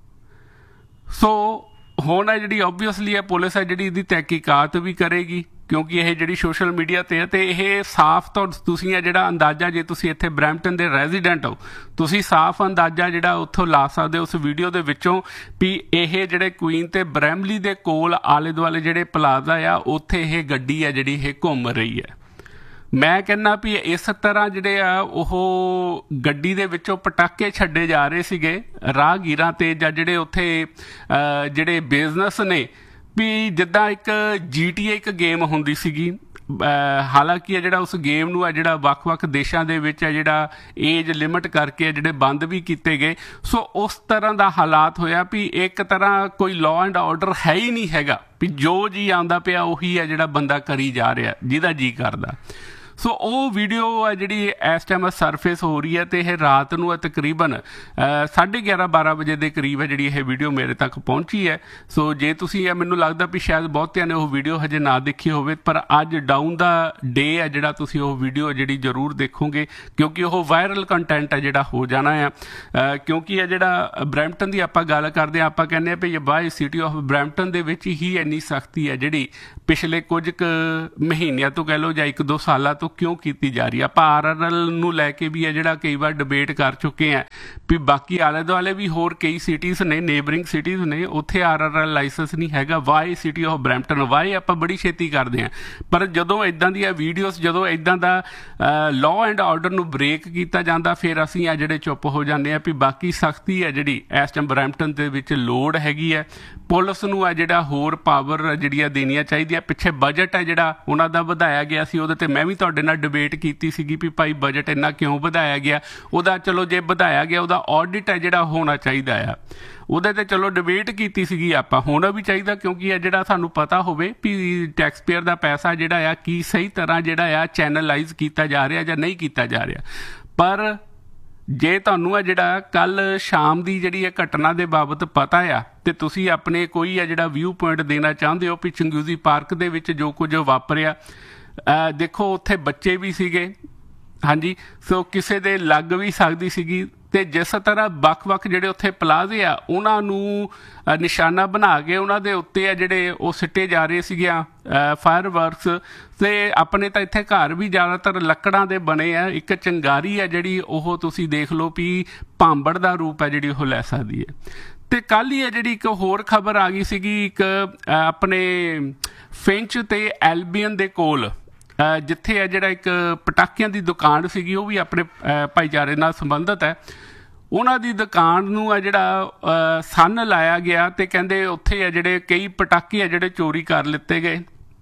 ਸੋ ਹੁਣ ਹੈ ਜਿਹੜੀ ਓਬਵੀਅਸਲੀ ਹੈ ਪੁਲਿਸ ਹੈ ਜਿਹੜੀ ਇਹਦੀ ਤਹਿਕੀਕਾਤ ਵੀ ਕਰੇਗੀ ਕਿਉਂਕਿ ਇਹ ਜਿਹੜੀ ਸੋਸ਼ਲ ਮੀਡੀਆ 'ਤੇ ਹੈ, ਅਤੇ ਇਹ ਸਾਫ਼ ਤੌਰ ਤੁਸੀਂ ਆ ਜਿਹੜਾ ਅੰਦਾਜ਼ਾ ਜੇ ਤੁਸੀਂ ਇੱਥੇ ਬਰੈਂਪਟਨ ਦੇ ਰੈਜ਼ੀਡੈਂਟ ਹੋ ਤੁਸੀਂ ਸਾਫ਼ ਅੰਦਾਜ਼ਾ ਜਿਹੜਾ ਉੱਥੋਂ ਲਾ ਸਕਦੇ ਹੋ ਉਸ ਵੀਡੀਓ ਦੇ ਵਿੱਚੋਂ ਵੀ ਇਹ ਜਿਹੜੇ ਕੁਈਨ ਤੇ ਬ੍ਰੈਮਲੀ ਦੇ ਕੋਲ ਆਲੇ ਦੁਆਲੇ ਜਿਹੜੇ ਪਲਾਜ਼ਾ ਆ ਉੱਥੇ ਇਹ ਗੱਡੀ ਆ ਜਿਹੜੀ ਇਹ ਘੁੰਮ ਰਹੀ ਹੈ। ਮੈਂ ਕਹਿੰਦਾ ਵੀ ਇਸ ਤਰ੍ਹਾਂ ਜਿਹੜੇ ਆ ਉਹ ਗੱਡੀ ਦੇ ਵਿੱਚੋਂ ਪਟਾਕੇ ਛੱਡੇ ਜਾ ਰਹੇ ਸੀਗੇ ਰਾਹਗੀਰਾਂ 'ਤੇ ਜਾਂ ਜਿਹੜੇ ਉੱਥੇ ਜਿਹੜੇ ਬਿਜ਼ਨਸ ਨੇ ਵੀ ਜਿੱਦਾਂ ਇੱਕ ਜੀ ਟੀ ਏ ਇੱਕ ਗੇਮ ਹੁੰਦੀ ਸੀਗੀ, ਹਾਲਾਂਕਿ ਇਹ ਜਿਹੜਾ ਉਸ ਗੇਮ ਨੂੰ ਆ ਜਿਹੜਾ ਵੱਖ ਵੱਖ ਦੇਸ਼ਾਂ ਦੇ ਵਿੱਚ ਆ ਜਿਹੜਾ ਏਜ ਲਿਮਿਟ ਕਰਕੇ ਜਿਹੜੇ ਬੰਦ ਵੀ ਕੀਤੇ ਗਏ। ਸੋ ਉਸ ਤਰ੍ਹਾਂ ਦਾ ਹਾਲਾਤ ਹੋਇਆ ਵੀ ਇੱਕ ਤਰ੍ਹਾਂ ਕੋਈ ਲਾਅ ਐਂਡ ਆਰਡਰ ਹੈ ਹੀ ਨਹੀਂ ਹੈਗਾ ਵੀ ਜੋ ਜੀ ਆਉਂਦਾ ਪਿਆ ਉਹੀ ਆ ਜਿਹੜਾ ਬੰਦਾ ਕਰੀ ਜਾ ਰਿਹਾ ਜਿਹਦਾ ਜੀ ਕਰਦਾ। ਸੋ ਉਹ ਵੀਡੀਓ ਆ ਜਿਹੜੀ ਇਸ ਟਾਈਮ ਸਰਫੇਸ ਹੋ ਰਹੀ ਹੈ, ਅਤੇ ਇਹ ਰਾਤ ਨੂੰ ਤਕਰੀਬਨ ਸਾਢੇ ਗਿਆਰਾਂ ਬਾਰਾਂ ਵਜੇ ਦੇ ਕਰੀਬ ਹੈ ਜਿਹੜੀ ਇਹ ਵੀਡੀਓ ਮੇਰੇ ਤੱਕ ਪਹੁੰਚੀ ਹੈ। ਸੋ ਜੇ ਤੁਸੀਂ ਇਹ ਮੈਨੂੰ ਲੱਗਦਾ ਵੀ ਸ਼ਾਇਦ ਬਹੁਤਿਆਂ ਨੇ ਉਹ ਵੀਡੀਓ ਹਜੇ ਨਾ ਦੇਖੀ ਹੋਵੇ, ਪਰ ਅੱਜ ਡਾਊਨ ਦਾ ਡੇ ਹੈ ਜਿਹੜਾ ਤੁਸੀਂ ਉਹ ਵੀਡੀਓ ਜਿਹੜੀ ਜ਼ਰੂਰ ਦੇਖੋਗੇ ਕਿਉਂਕਿ ਉਹ ਵਾਇਰਲ ਕੰਟੈਂਟ ਹੈ ਜਿਹੜਾ ਹੋ ਜਾਣਾ ਆ। ਕਿਉਂਕਿ ਇਹ ਜਿਹੜਾ ਬਰੈਂਪਟਨ ਦੀ ਆਪਾਂ ਗੱਲ ਕਰਦੇ ਹਾਂ ਆਪਾਂ ਕਹਿੰਦੇ ਹਾਂ ਵੀ ਬਾਈ ਸਿਟੀ ਆਫ ਬਰੈਂਪਟਨ ਦੇ ਵਿੱਚ ਹੀ ਇੰਨੀ ਸਖਤੀ ਹੈ ਜਿਹੜੀ ਪਿਛਲੇ ਕੁਝ ਕੁ ਮਹੀਨਿਆਂ ਤੋਂ ਕਹਿ ਲਓ ਜਾਂ ਇੱਕ ਦੋ ਸਾਲਾਂ ਤੋਂ ਤੋਂ ਕਿਉਂ ਕੀਤੀ ਜਾ ਰਹੀ ਹੈ। ਆਪਾਂ ਆਰ ਆਰ ਐਲ ਨੂੰ ਲੈ ਕੇ ਵੀ ਹੈ ਜਿਹੜਾ ਕਈ ਵਾਰ ਡਿਬੇਟ ਕਰ ਚੁੱਕੇ ਹਾਂ ਵੀ ਬਾਕੀ ਆਲੇ ਦੁਆਲੇ ਵੀ ਹੋਰ ਕਈ ਸਿਟੀਜ਼ ਨੇ, ਨੇਬਰਿੰਗ ਸਿਟੀਜ਼ ਨੇ, ਉੱਥੇ ਆਰ ਆਰ ਐਲ ਲਾਇਸੈਂਸ ਨਹੀਂ ਹੈਗਾ। Y city of Brampton, Y ਆਪਾਂ ਬੜੀ ਛੇਤੀ ਕਰਦੇ ਹਾਂ, ਪਰ ਜਦੋਂ ਇੱਦਾਂ ਦੀਆਂ ਵੀਡੀਓਜ਼, ਜਦੋਂ ਇੱਦਾਂ ਦਾ ਲਾਅ ਐਂਡ ਆਰਡਰ ਨੂੰ ਬ੍ਰੇਕ ਕੀਤਾ ਜਾਂਦਾ ਫਿਰ ਅਸੀਂ ਆ ਜਿਹੜੇ ਚੁੱਪ ਹੋ ਜਾਂਦੇ ਹਾਂ ਵੀ ਬਾਕੀ ਸਖਤੀ ਹੈ ਜਿਹੜੀ ਇਸ ਟਾਈਮ ਬਰੈਂਪਟਨ ਦੇ ਵਿੱਚ ਲੋੜ ਹੈਗੀ ਹੈ। ਪੁਲਿਸ ਨੂੰ ਆ ਜਿਹੜਾ ਹੋਰ ਪਾਵਰ ਜਿਹੜੀਆਂ ਦੇਣੀਆਂ ਚਾਹੀਦੀਆਂ। ਪਿੱਛੇ ਬਜਟ ਹੈ ਜਿਹੜਾ ਉਹਨਾਂ ਦਾ ਵਧਾਇਆ ਗਿਆ ਸੀ, ਉਹਦੇ 'ਤੇ ਮੈਂ ਵੀ ਤੁਹਾਡੇ ਨਾਲ ਡਿਬੇਟ ਕੀਤੀ ਸੀਗੀ ਵੀ ਭਾਈ ਬਜਟ ਇੰਨਾ ਕਿਉਂ ਵਧਾਇਆ ਗਿਆ। ਉਹਦਾ ਚਲੋ ਜੇ ਵਧਾਇਆ ਗਿਆ ਉਹਦਾ ਆਡਿਟ ਹੈ ਜਿਹੜਾ ਹੋਣਾ ਚਾਹੀਦਾ ਆ, ਉਹਦੇ 'ਤੇ ਚਲੋ ਡਿਬੇਟ ਕੀਤੀ ਸੀਗੀ ਆਪਾਂ। ਹੋਣਾ ਵੀ ਚਾਹੀਦਾ ਕਿਉਂਕਿ ਇਹ ਜਿਹੜਾ ਸਾਨੂੰ ਪਤਾ ਹੋਵੇ ਵੀ ਟੈਕਸ ਪੇਅਰ ਦਾ ਪੈਸਾ ਜਿਹੜਾ ਆ ਕੀ ਸਹੀ ਤਰ੍ਹਾਂ ਜਿਹੜਾ ਆ ਚੈਨਲਾਈਜ਼ ਕੀਤਾ ਜਾ ਰਿਹਾ ਜਾਂ ਨਹੀਂ ਕੀਤਾ ਜਾ ਰਿਹਾ। ਪਰ ਜੇ ਤੁਹਾਨੂੰ ਆ ਜਿਹੜਾ ਕੱਲ੍ਹ ਸ਼ਾਮ ਦੀ ਜਿਹੜੀ ਇਹ ਘਟਨਾ ਦੇ ਬਾਬਤ ਪਤਾ ਆ ਤੇ ਤੁਸੀਂ ਆਪਣੇ ਕੋਈ ਆ ਜਿਹੜਾ ਵਿਊ ਪੁਆਇੰਟ ਦੇਣਾ ਚਾਹੁੰਦੇ ਹੋ ਵੀ ਚੰਗਿਊਜ਼ੀ ਪਾਰਕ ਦੇ ਵਿੱਚ ਜੋ ਕੁਝ ਵਾਪਰਿਆ, ਦੇਖੋ ਉੱਥੇ ਬੱਚੇ ਵੀ ਸੀਗੇ, ਹਾਂਜੀ, ਸੋ ਕਿਸੇ ਦੇ ਲੱਗ ਵੀ ਸਕਦੀ ਸੀਗੀ। ਤੇ ਜਿਸ ਤਰ੍ਹਾਂ ਵੱਖ-ਵੱਖ ਜਿਹੜੇ ਉੱਥੇ ਪਲਾਜ਼ੇ ਆ ਉਹਨਾਂ ਨੂੰ ਨਿਸ਼ਾਨਾ ਬਣਾ ਕੇ ਉਹਨਾਂ ਦੇ ਉੱਤੇ ਆ ਜਿਹੜੇ ਉਹ ਸਿੱਟੇ ਜਾ ਰਹੇ ਸੀਗੇ ਫਾਇਰ ਵਰਕਸ। ਤੇ ਆਪਣੇ ਤਾਂ ਇੱਥੇ ਘਰ ਵੀ ਜ਼ਿਆਦਾਤਰ ਲੱਕੜਾਂ ਦੇ ਬਣੇ ਆ। ਇੱਕ ਚਿੰਗਾਰੀ ਆ ਜਿਹੜੀ ਉਹ ਤੁਸੀਂ ਦੇਖ ਲਓ ਵੀ ਭਾਂਬੜ ਦਾ ਰੂਪ ਹੈ ਜਿਹੜੀ ਉਹ ਲੈ ਸਕਦੀ ਹੈ। ਤੇ ਕੱਲ੍ਹ ਹੀ ਆ ਜਿਹੜੀ ਇੱਕ ਹੋਰ ਖਬਰ ਆ ਗਈ ਸੀਗੀ, ਇੱਕ ਆਪਣੇ ਫਿੰਚ ਤੇ ਐਲਬੀਅਨ ਦੇ ਕੋਲ ਜਿੱਥੇ ਆ ਜਿਹੜਾ ਇੱਕ ਪਟਾਕਿਆਂ ਦੀ ਦੁਕਾਨ ਸੀਗੀ, ਉਹ ਵੀ ਆਪਣੇ ਭਾਈਚਾਰੇ ਨਾਲ ਸੰਬੰਧਿਤ ਹੈ। ਉਹਨਾਂ ਦੀ ਦੁਕਾਨ ਨੂੰ ਆ ਜਿਹੜਾ ਸੰਨ ਲਾਇਆ ਗਿਆ ਤੇ ਕਹਿੰਦੇ ਉੱਥੇ ਆ ਜਿਹੜੇ ਕਈ ਪਟਾਕੇ ਆ ਜਿਹੜੇ ਚੋਰੀ ਕਰ ਲਿੱਤੇ ਗਏ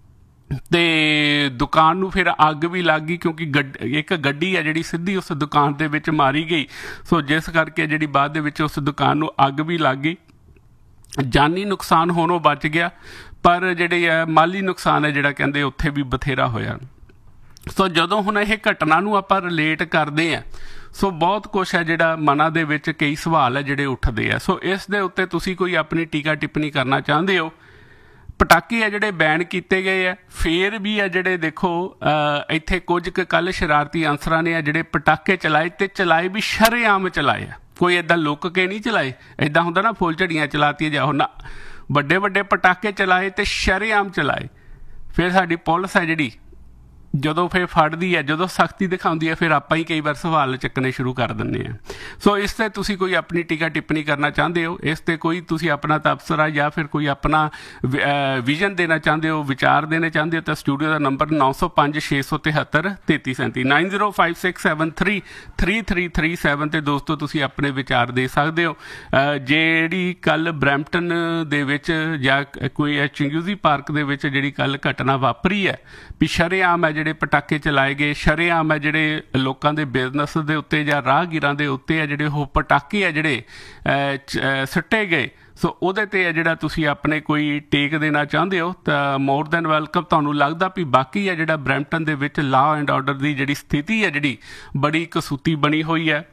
ਤੇ ਦੁਕਾਨ ਨੂੰ ਫਿਰ ਅੱਗ ਵੀ ਲੱਗ ਗਈ ਕਿਉਂਕਿ ਗੱਡ ਇੱਕ ਗੱਡੀ ਆ ਜਿਹੜੀ ਸਿੱਧੀ ਉਸ ਦੁਕਾਨ ਦੇ ਵਿੱਚ ਮਾਰੀ ਗਈ। ਸੋ ਜਿਸ ਕਰਕੇ ਜਿਹੜੀ ਬਾਅਦ ਦੇ ਵਿੱਚ ਉਸ ਦੁਕਾਨ ਨੂੰ ਅੱਗ ਵੀ ਲੱਗ ਗਈ। ਜਾਨੀ ਨੁਕਸਾਨ ਹੋਣੋਂ ਬਚ ਗਿਆ, ਪਰ ਜਿਹੜੇ ਆ ਮਾਲੀ ਨੁਕਸਾਨ ਹੈ ਜਿਹੜਾ ਕਹਿੰਦੇ ਉੱਥੇ ਵੀ ਬਥੇਰਾ ਹੋਇਆ। ਸੋ ਜਦੋਂ ਹੁਣ ਇਹ ਘਟਨਾ ਨੂੰ ਆਪਾਂ ਰਿਲੇਟ ਕਰਦੇ ਹਾਂ ਸੋ ਬਹੁਤ ਕੁਛ ਹੈ ਜਿਹੜਾ ਮਨਾਂ ਦੇ ਵਿੱਚ ਕਈ ਸਵਾਲ ਹੈ ਜਿਹੜੇ ਉੱਠਦੇ ਆ। ਸੋ ਇਸ ਦੇ ਉੱਤੇ ਤੁਸੀਂ ਕੋਈ ਆਪਣੀ ਟੀਕਾ ਟਿੱਪਣੀ ਕਰਨਾ ਚਾਹੁੰਦੇ ਹੋ? ਪਟਾਕੇ ਆ ਜਿਹੜੇ ਬੈਨ ਕੀਤੇ ਗਏ ਆ, ਫਿਰ ਵੀ ਆ ਜਿਹੜੇ ਦੇਖੋ ਇੱਥੇ ਕੁਝ ਕੁ ਕੱਲ੍ਹ ਸ਼ਰਾਰਤੀ ਅਨਸਰਾਂ ਨੇ ਆ ਜਿਹੜੇ ਪਟਾਕੇ ਚਲਾਏ ਤੇ ਚਲਾਏ ਵੀ ਸ਼ਰੇਆਮ ਚਲਾਏ ਆ, ਕੋਈ ਇੱਦਾਂ ਲੁੱਕ ਕੇ ਨਹੀਂ ਚਲਾਏ। ਇੱਦਾਂ ਹੁੰਦਾ ਨਾ ਫੁੱਲ ਝੜੀਆਂ ਚਲਾਤੀਆਂ ਜਾਂ ਨਾ, ਵੱਡੇ ਵੱਡੇ ਪਟਾਕੇ ਚਲਾਏ ਤੇ ਸ਼ਰੇਆਮ ਚਲਾਏ। ਫਿਰ ਸਾਡੀ ਪੁਲਿਸ ਹੈ ਜਿਹੜੀ ਜਦੋਂ ਫਿਰ ਫੜਦੀ ਹੈ, ਜਦੋਂ ਸਖਤੀ ਦਿਖਾਉਂਦੀ ਹੈ, ਫਿਰ ਆਪਾਂ ਹੀ ਕਈ ਵਾਰ ਸਵਾਲ ਚੱਕਣੇ ਸ਼ੁਰੂ ਕਰ ਦਿੰਦੇ ਹਾਂ। ਸੋ ਇਸ 'ਤੇ ਤੁਸੀਂ ਕੋਈ ਆਪਣੀ ਟੀਕਾ ਟਿੱਪਣੀ ਕਰਨਾ ਚਾਹੁੰਦੇ ਹੋ? ਇਸ 'ਤੇ ਕੋਈ ਤੁਸੀਂ ਆਪਣਾ ਤਬਸਰਾ ਜਾਂ ਫਿਰ ਕੋਈ ਆਪਣਾ ਵਿਜ਼ਨ ਦੇਣਾ ਚਾਹੁੰਦੇ ਹੋ, ਵਿਚਾਰ ਦੇਣੇ ਚਾਹੁੰਦੇ ਹੋ ਤਾਂ ਸਟੂਡੀਓ ਦਾ ਨੰਬਰ ਨੌ ਸੌ ਪੰਜ ਛੇ ਸੌ ਤਿਹੱਤਰ ਤੇਤੀ ਸੈਂਤੀ nine zero five six seven three three three three seven 'ਤੇ ਦੋਸਤੋ ਤੁਸੀਂ ਆਪਣੇ ਵਿਚਾਰ ਦੇ ਸਕਦੇ ਹੋ। ਜਿਹੜੀ ਕੱਲ੍ਹ ਬਰੈਂਪਟਨ ਦੇ ਵਿੱਚ ਜਾਂ ਕੋਈ ਚੰਗਿਊਜ਼ੀ ਪਾਰਕ ਦੇ ਵਿੱਚ ਜਿਹੜੀ ਕੱਲ੍ਹ ਘਟਨਾ ਵਾਪਰੀ ਹੈ ਵੀ ਸ਼ਰੇਆਮ ਹੈ ਜਿਹੜੇ ਪਟਾਕੇ ਚਲਾਏ ਗਏ, ਸ਼ਰੇਆਮ ਹੈ ਜਿਹੜੇ ਲੋਕਾਂ ਦੇ ਬਿਜ਼ਨਸ ਦੇ ਉੱਤੇ ਜਾਂ ਰਾਹਗੀਰਾਂ ਦੇ ਉੱਤੇ ਆ ਜਿਹੜੇ ਉਹ ਪਟਾਕੇ ਆ ਜਿਹੜੇ ਸੁੱਟੇ ਗਏ। ਸੋ ਉਹਦੇ 'ਤੇ ਆ ਜਿਹੜਾ ਤੁਸੀਂ ਆਪਣੇ ਕੋਈ ਟੇਕ ਦੇਣਾ ਚਾਹੁੰਦੇ ਹੋ ਤਾਂ ਮੋਰ ਦੈਨ ਵੈਲਕਮ। ਤੁਹਾਨੂੰ ਲੱਗਦਾ ਵੀ ਬਾਕੀ ਆ ਜਿਹੜਾ ਬਰੈਂਪਟਨ ਦੇ ਵਿੱਚ ਲਾਅ ਐਂਡ ਆਰਡਰ ਦੀ ਜਿਹੜੀ ਸਥਿਤੀ ਹੈ ਜਿਹੜੀ ਬੜੀ ਕਸੂਤੀ ਬਣੀ ਹੋਈ ਹੈ,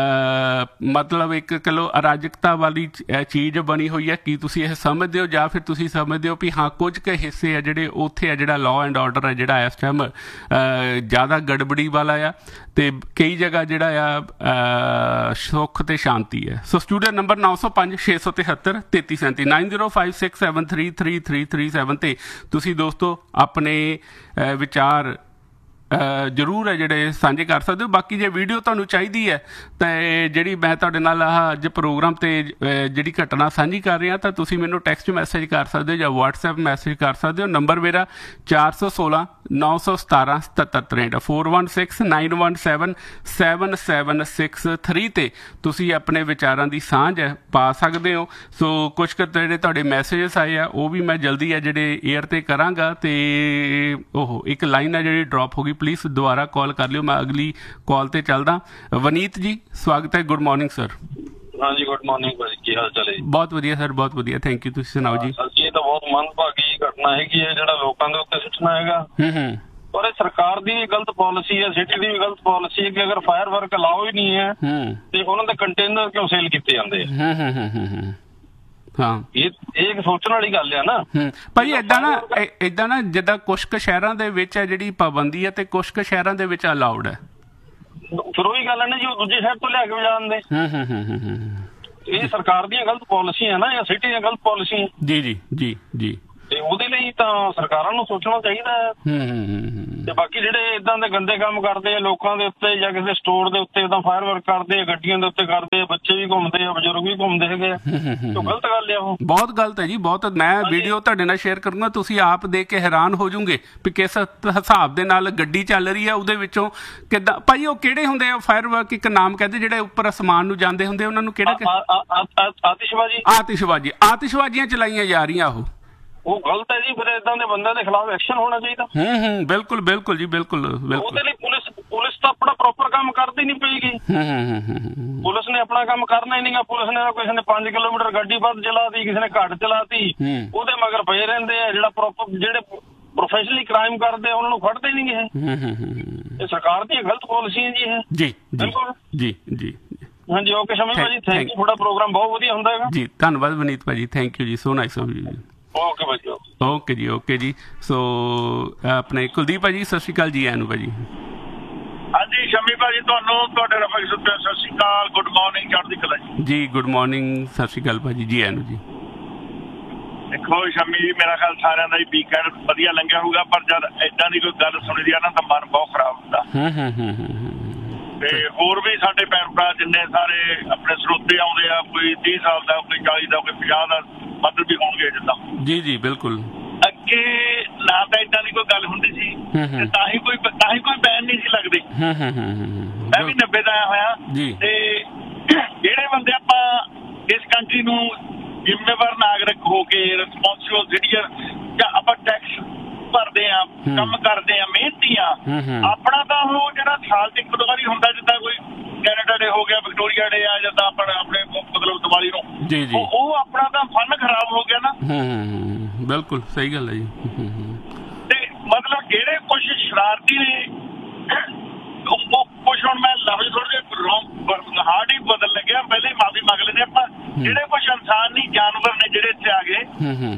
ਮਤਲਬ ਇੱਕ ਕਿਲੋ ਅਰਾਜਕਤਾ ਵਾਲੀ ਚੀਜ਼ ਬਣੀ ਹੋਈ ਹੈ, ਕੀ ਤੁਸੀਂ ਇਹ ਸਮਝਦੇ ਹੋ ਜਾਂ ਫਿਰ ਤੁਸੀਂ ਸਮਝਦੇ ਹੋ ਵੀ ਹਾਂ ਕੁਝ ਕੁ ਹਿੱਸੇ ਆ ਜਿਹੜੇ ਉੱਥੇ ਆ ਜਿਹੜਾ ਲਾਅ ਐਂਡ ਆਰਡਰ ਹੈ ਜਿਹੜਾ ਇਸ ਟਾਈਮ ਜ਼ਿਆਦਾ ਗੜਬੜੀ ਵਾਲਾ ਆ ਤੇ ਕਈ ਜਗ੍ਹਾ ਜਿਹੜਾ ਆ ਸੁੱਖ ਤੇ ਸ਼ਾਂਤੀ ਹੈ। ਸੋ ਸਟੂਡੀਓ ਨੰਬਰ ਨੌ ਸੌ ਪੰਜ ਛੇ ਸੌ ਤਿਹੱਤਰ ਤੇਤੀ ਸੈਂਤੀ nine zero five six seven three three three three seven 'ਤੇ ਤੁਸੀਂ ਦੋਸਤੋ ਆਪਣੇ ਵਿਚਾਰ ਜ਼ਰੂਰ ਹੈ ਜਿਹੜੇ ਸਾਂਝੇ ਕਰ ਸਕਦੇ ਹੋ। ਬਾਕੀ ਜੇ ਵੀਡੀਓ ਤੁਹਾਨੂੰ ਚਾਹੀਦੀ ਹੈ ਤਾਂ ਜਿਹੜੀ ਮੈਂ ਤੁਹਾਡੇ ਨਾਲ ਆਹ ਅੱਜ ਪ੍ਰੋਗਰਾਮ 'ਤੇ ਜਿਹੜੀ ਘਟਨਾ ਸਾਂਝੀ ਕਰ ਰਿਹਾ ਤਾਂ ਤੁਸੀਂ ਮੈਨੂੰ ਟੈਕਸਟ ਮੈਸੇਜ ਕਰ ਸਕਦੇ ਹੋ ਜਾਂ ਵਟਸਐਪ ਮੈਸੇਜ ਕਰ ਸਕਦੇ ਹੋ। ਨੰਬਰ ਮੇਰਾ ਚਾਰ ਸੌ ਸੋਲਾਂ ਨੌ ਸੌ ਸਤਾਰਾਂ ਸਤੱਤਰ ਤਰੇਂਹਠ four one six nine one seven seven seven six three 'ਤੇ ਤੁਸੀਂ ਆਪਣੇ ਵਿਚਾਰਾਂ ਦੀ ਸਾਂਝ ਪਾ ਸਕਦੇ ਹੋ। ਸੋ ਕੁਛ ਕੁ ਜਿਹੜੇ ਤੁਹਾਡੇ ਮੈਸੇਜਸ ਆਏ ਆ ਉਹ ਵੀ ਮੈਂ ਜਲਦੀ ਆ ਜਿਹੜੇ ਏਅਰ 'ਤੇ ਕਰਾਂਗਾ ਤੇ ਉਹ ਇੱਕ ਲਾਈਨ ਆ ਜਿਹੜੀ ਡਰੋਪ ਹੋ ਗਈ, ਪਲੀਜ਼ ਦੁਬਾਰਾ ਕਾਲ ਕਰ ਲਿਓ, ਮੈਂ ਅਗਲੀ ਕਾਲ 'ਤੇ ਚੱਲਦਾ। ਵਨੀਤ ਜੀ ਸਵਾਗਤ ਹੈ, ਗੁੱਡ ਮਾਰਨਿੰਗ ਸਰ। ਹਾਂਜੀ ਗੁੱਡ ਮਾਰਨਿੰਗ ਭਾਜੀ, ਕੀ ਹਾਲ ਚਾਲ ਹੈ? ਬਹੁਤ ਵਧੀਆ ਸਰ, ਬਹੁਤ ਵਧੀਆ, ਥੈਂਕ ਯੂ। ਤੁਸੀਂ ਸੁਣਾਓ ਜੀ। ਇਹ ਤਾਂ ਬਹੁਤ ਮੰਦਭਾਗੀ ਘਟਨਾ ਹੈਗੀ ਹੈ ਜਿਹੜਾ ਲੋਕਾਂ ਦੇ ਉੱਤੇ ਸੁੱਟਣਾ ਹੈਗਾ, ਪਰ ਇਹ ਸਰਕਾਰ ਦੀ ਗਲਤ ਪਾਲਿਸੀ ਹੈ, ਸਿਟੀ ਦੀ ਵੀ ਗਲਤ ਪਾਲਿਸੀ ਹੈ ਕਿ ਅਗਰ ਫਾਇਰ ਵਰਕ ਅਲਾਓ ਹੀ ਨਹੀਂ ਹੈ ਤੇ ਉਹਨਾਂ ਦੇ ਕੰਟੇਨਰ ਕਿਉਂ ਸੇਲ ਕੀਤੇ ਜਾਂਦੇ ਆ? ਹਾਂ, ਇਹ ਇਹ ਇੱਕ ਸੋਚਣ ਵਾਲੀ ਗੱਲ ਆ ਨਾ ਭਾਈ। ਏਦਾਂ ਨਾ ਏਦਾਂ ਨਾ ਜਿੱਦਾਂ ਕੁਛ ਕੁ ਸ਼ਹਿਰਾਂ ਦੇ ਵਿੱਚ ਹੈ ਜਿਹੜੀ ਪਾਬੰਦੀ ਹੈ ਤੇ ਕੁਛ ਕੁ ਸ਼ਹਿਰਾਂ ਦੇ ਵਿੱਚ ਅਲਾਉਡ ਹੈ। ਫਿਰ ਉਹੀ ਗੱਲ ਹੈ ਨਾ ਜੀ, ਉਹ ਦੂਜੇ ਸ਼ਹਿਰ ਤੋਂ ਲਿਆ ਕੇ ਵਜਾਉਂਦੇ। ਇਹ ਸਰਕਾਰ ਦੀਆਂ ਗਲਤ ਪਾਲਿਸੀਆਂ ਨਾ ਜਾਂ ਸਿਟੀ ਦੀਆਂ ਗਲਤ ਪਾਲਿਸੀਆਂ। ਜੀ ਜੀ ਜੀ ਜੀ ਤੇ ਉਹਦੇ ਲਈ ਤਾਂ ਸਰਕਾਰਾਂ ਨੂੰ ਸੋਚਣਾ ਚਾਹੀਦਾ ਹੈ। ਤੇ ਬਾਕੀ ਜਿਹੜੇ ਇਦਾਂ ਦੇ ਗੰਦੇ ਕੰਮ ਕਰਦੇ ਆ ਲੋਕਾਂ ਦੇ ਉੱਤੇ ਜਾਂ ਕਿਸੇ ਸਟੋਰ ਦੇ ਉੱਤੇ ਇਦਾਂ ਫਾਇਰ ਵਰਕ ਕਰਦੇ ਆ, ਗੱਡੀਆਂ ਦੇ ਉੱਤੇ ਕਰਦੇ ਆ, ਬੱਚੇ ਵੀ ਘੁੰਮਦੇ ਆ, ਬਜ਼ੁਰਗ ਵੀ ਘੁੰਮਦੇ ਹੈਗੇ ਆ, ਤਾਂ ਗਲਤ ਗੱਲ ਆ ਉਹ। ਬਹੁਤ ਗਲਤ ਹੈ ਜੀ, ਬਹੁਤ। ਮੈਂ ਵੀਡੀਓ ਤੁਹਾਡੇ ਨਾਲ ਸ਼ੇਅਰ ਕਰੂੰਗਾ, ਤੁਸੀਂ ਆਪ ਦੇਖ ਕੇ ਹੈਰਾਨ ਹੋ ਜਾਓਗੇ ਵੀ ਕਿਸ ਹਿਸਾਬ ਦੇ ਨਾਲ ਗੱਡੀ ਚੱਲ ਰਹੀ ਹੈ, ਉਹਦੇ ਵਿੱਚੋਂ ਕਿੱਦਾਂ ਭਾਈ ਉਹ ਕਿਹੜੇ ਹੁੰਦੇ ਆ ਫਾਇਰ ਵਰਕ, ਇੱਕ ਨਾਮ ਕਹਿੰਦੇ ਜਿਹੜੇ ਉੱਪਰ ਅਸਮਾਨ ਨੂੰ ਜਾਂਦੇ ਹੁੰਦੇ, ਉਹਨਾਂ ਨੂੰ ਕਿਹੜਾ? ਆਤਿਸ਼ਬਾਜ਼ੀ। ਆਤਿਸ਼ਬਾਜ਼ੀ ਆਤਿਸ਼ਬਾਜ਼ੀਆਂ ਚਲਾਈਆਂ ਜਾ ਰਹੀਆਂ ਉਹ ਉਹ ਗਲਤ ਹੈ ਜੀ। ਫਿਰ ਇਦਾਂ ਦੇ ਬੰਦਿਆਂ ਦੇ ਖਿਲਾਫ ਐਕਸ਼ਨ ਹੋਣਾ ਚਾਹੀਦਾ। ਹੂੰ ਹੂੰ ਬਿਲਕੁਲ ਬਿਲਕੁਲ ਜੀ, ਬਿਲਕੁਲ ਬਿਲਕੁਲ। ਉਹਦੇ ਲਈ ਪੁਲਿਸ ਪੁਲਿਸ ਤਾਂ ਆਪਣਾ ਪ੍ਰੋਪਰ ਕੰਮ ਕਰਦੀ ਨਹੀਂ ਪਏਗੀ। ਪੁਲਿਸ ਨੇ ਆਪਣਾ ਕੰਮ ਕਰਨਾ ਹੀ ਨਹੀਂਗਾ। ਪੁਲਿਸ ਨੇ ਕਿਸੇ ਨੇ ਪੰਜ ਕਿਲੋਮੀਟਰ ਗੱਡੀ ਵੱਧ ਚਲਾਤੀ, ਕਿਸੇ ਨੇ ਘੱਟ ਚਲਾਤੀ, ਉਹਦੇ ਮਗਰ ਪਏ ਰਹਿੰਦੇ ਆ। ਜਿਹੜਾ ਪ੍ਰੋਪਰ ਜਿਹੜੇ ਪ੍ਰੋਫੈਸ਼ਨਲੀ ਕ੍ਰਾਈਮ ਕਰਦੇ ਆ ਉਹਨਾਂ ਨੂੰ ਫੜਦੇ ਨਹੀਂ ਇਹ। ਇਹ ਸਰਕਾਰ ਦੀ ਗਲਤ ਪਾਲਿਸੀ ਹੈ ਜੀ ਇਹ। ਜੀ ਬਿਲਕੁਲ ਜੀ ਜੀ। ਹਾਂਜੀ ਓਕੇ ਸ਼ਮੀ ਭਾਜੀ, ਥੈਂਕ ਯੂ। ਤੁਹਾਡਾ ਪ੍ਰੋਗਰਾਮ ਬਹੁਤ ਵਧੀਆ ਹੁੰਦਾ ਹੈਗਾ ਜੀ। ਧੰਨਵਾਦ ਵਨੀਤ ਭਾਜੀ, ਥੈਂਕ ਯੂ ਜੀ, so nice of you. Okay ਭਾਜੀ ਓਕੇ ਜੀ ਓਕੇ ਜੀ। ਸੋ ਆਪਣੇ ਕੁਲਦੀਪ ਭਾਜੀ ਸਤਿ ਸ਼੍ਰੀ ਅਕਾਲ ਜੀ। ਐਨੂੰ ਭਾਜੀ। ਹਾਂਜੀ ਸ਼ਮੀ ਭਾਜੀ, ਤੁਹਾਨੂੰ ਤੁਹਾਡੇ ਰਫਕ ਸੁੱਤੇ ਸਤਿ ਸ਼੍ਰੀ ਅਕਾਲ, ਗੁੱਡ ਮਾਰਨਿੰਗ, ਚੜ੍ਹਦੀ ਕਲਾ ਜੀ। ਜੀ ਗੁੱਡ ਮਾਰਨਿੰਗ, ਸਤਿ ਸ਼੍ਰੀ ਅਕਾਲ ਭਾਜੀ ਜੀ। ਐਨੂੰ ਜੀ ਦੇਖੋ ਸ਼ਮੀ ਜੀ, ਮੇਰਾ ਖਿਆਲ ਸਾਰਿਆਂ ਦਾ ਹੀ ਵੀਕਐਂਡ ਵਧੀਆ ਲੰਘਿਆ ਹੋਊਗਾ, ਪਰ ਜਦ ਏਦਾਂ ਦੀ ਕੋਈ ਗੱਲ ਸੁਣੀ ਦੀ ਆ ਨਾ ਤਾਂ ਮਨ ਬਹੁਤ ਖਰਾਬ ਹੁੰਦਾ। ਹੂੰ ਹੂੰ ਹੂੰ ਹੂੰ ਤੇ ਹੋਰ ਵੀ ਸਾਡੇ ਭੈਣ ਭਰਾ ਜਿੰਨੇ ਸਾਰੇ ਆਪਣੇ ਸਰੋਤੇ ਆਉਂਦੇ ਆ, ਕੋਈ ਤੀਹ ਸਾਲ ਦਾ, ਕੋਈ ਚਾਲੀ ਦਾ, ਕੋਈ ਪੰਜਾਹ ਦਾ, ਮਤਲਬ ਵੀ ਹੋਣਗੇ ਜਿੱਦਾਂ। ਜੀ ਜੀ ਬਿਲਕੁਲ। ਅੱਗੇ ਨਾ ਤਾਂ ਏਦਾਂ ਦੀ ਕੋਈ ਗੱਲ ਹੁੰਦੀ ਸੀ ਤੇ ਤਾਂ ਹੀ ਕੋਈ ਤਾਂ ਹੀ ਕੋਈ ਬੈਨ ਨਹੀਂ ਸੀ ਲੱਗਦੀ। ਮੈਂ ਵੀ ਨੱਬੇ ਦਾ ਆਇਆ ਹੋਇਆ ਤੇ ਜਿਹੜੇ ਬੰਦੇ ਆਪਾਂ ਇਸ ਕੰਟਰੀ ਨੂੰ ਜ਼ਿੰਮੇਵਾਰ ਨਾਗਰਿਕ ਹੋ ਕੇ ਰਿਸਪੌਂਸਿਬਲ ਸਿਟੀਜ਼ਨ ਜਾਂ ਆਪਾਂ ਟੈਕਸ ਭਰਦੇ ਆ, ਕੰਮ ਕਰਦੇ ਆ, ਮਿਹਨਤੀ ਆ, ਆਪਣਾ ਤਾਂ ਉਹ ਜਿਹੜਾ ਸਾਲ ਚ ਇੱਕ ਦੋ ਵਾਰੀ ਹੁੰਦਾ, ਜਿੱਦਾਂ ਕੋਈ ਕੈਨੇਡਾ ਡੇ ਹੋ ਗਿਆ, ਵਿਕਟੋਰੀਆ ਡੇ ਆ, ਜਿੱਦਾਂ ਆਪਣੇ ਆਪਣੇ ਮਤਲਬ ਦੀਵਾਲੀ ਨੂੰ, ਉਹ ਆਪਣਾ ਤਾਂ ਫਨ ਖਰਾਬ ਹੋ ਗਿਆ ਨਾ। ਬਿਲਕੁਲ ਸਹੀ ਗੱਲ ਹੈ ਜੀ। ਤੇ ਮਤਲਬ ਜਿਹੜੇ ਕੁਛ ਸ਼ਰਾਰਤੀ ਨੇ ਕੁਛ, ਹੁਣ ਮੈਂ ਲਫ਼ਜ਼ ਥੋੜੇ ਜਿਹੇ ਹਾਰਡ ਹੀ ਬਦਲ ਲੱਗਿਆ, ਪਹਿਲੇ ਮਾਫੀ ਮੰਗ ਲੈਂਦੇ ਆਪਾਂ। ਜਿਹੜੇ ਕੁਛ ਇਨਸਾਨ ਨਹੀਂ ਜਾਨਵਰ ਨੇ ਜਿਹੜੇ ਇੱਥੇ ਆ ਗਏ,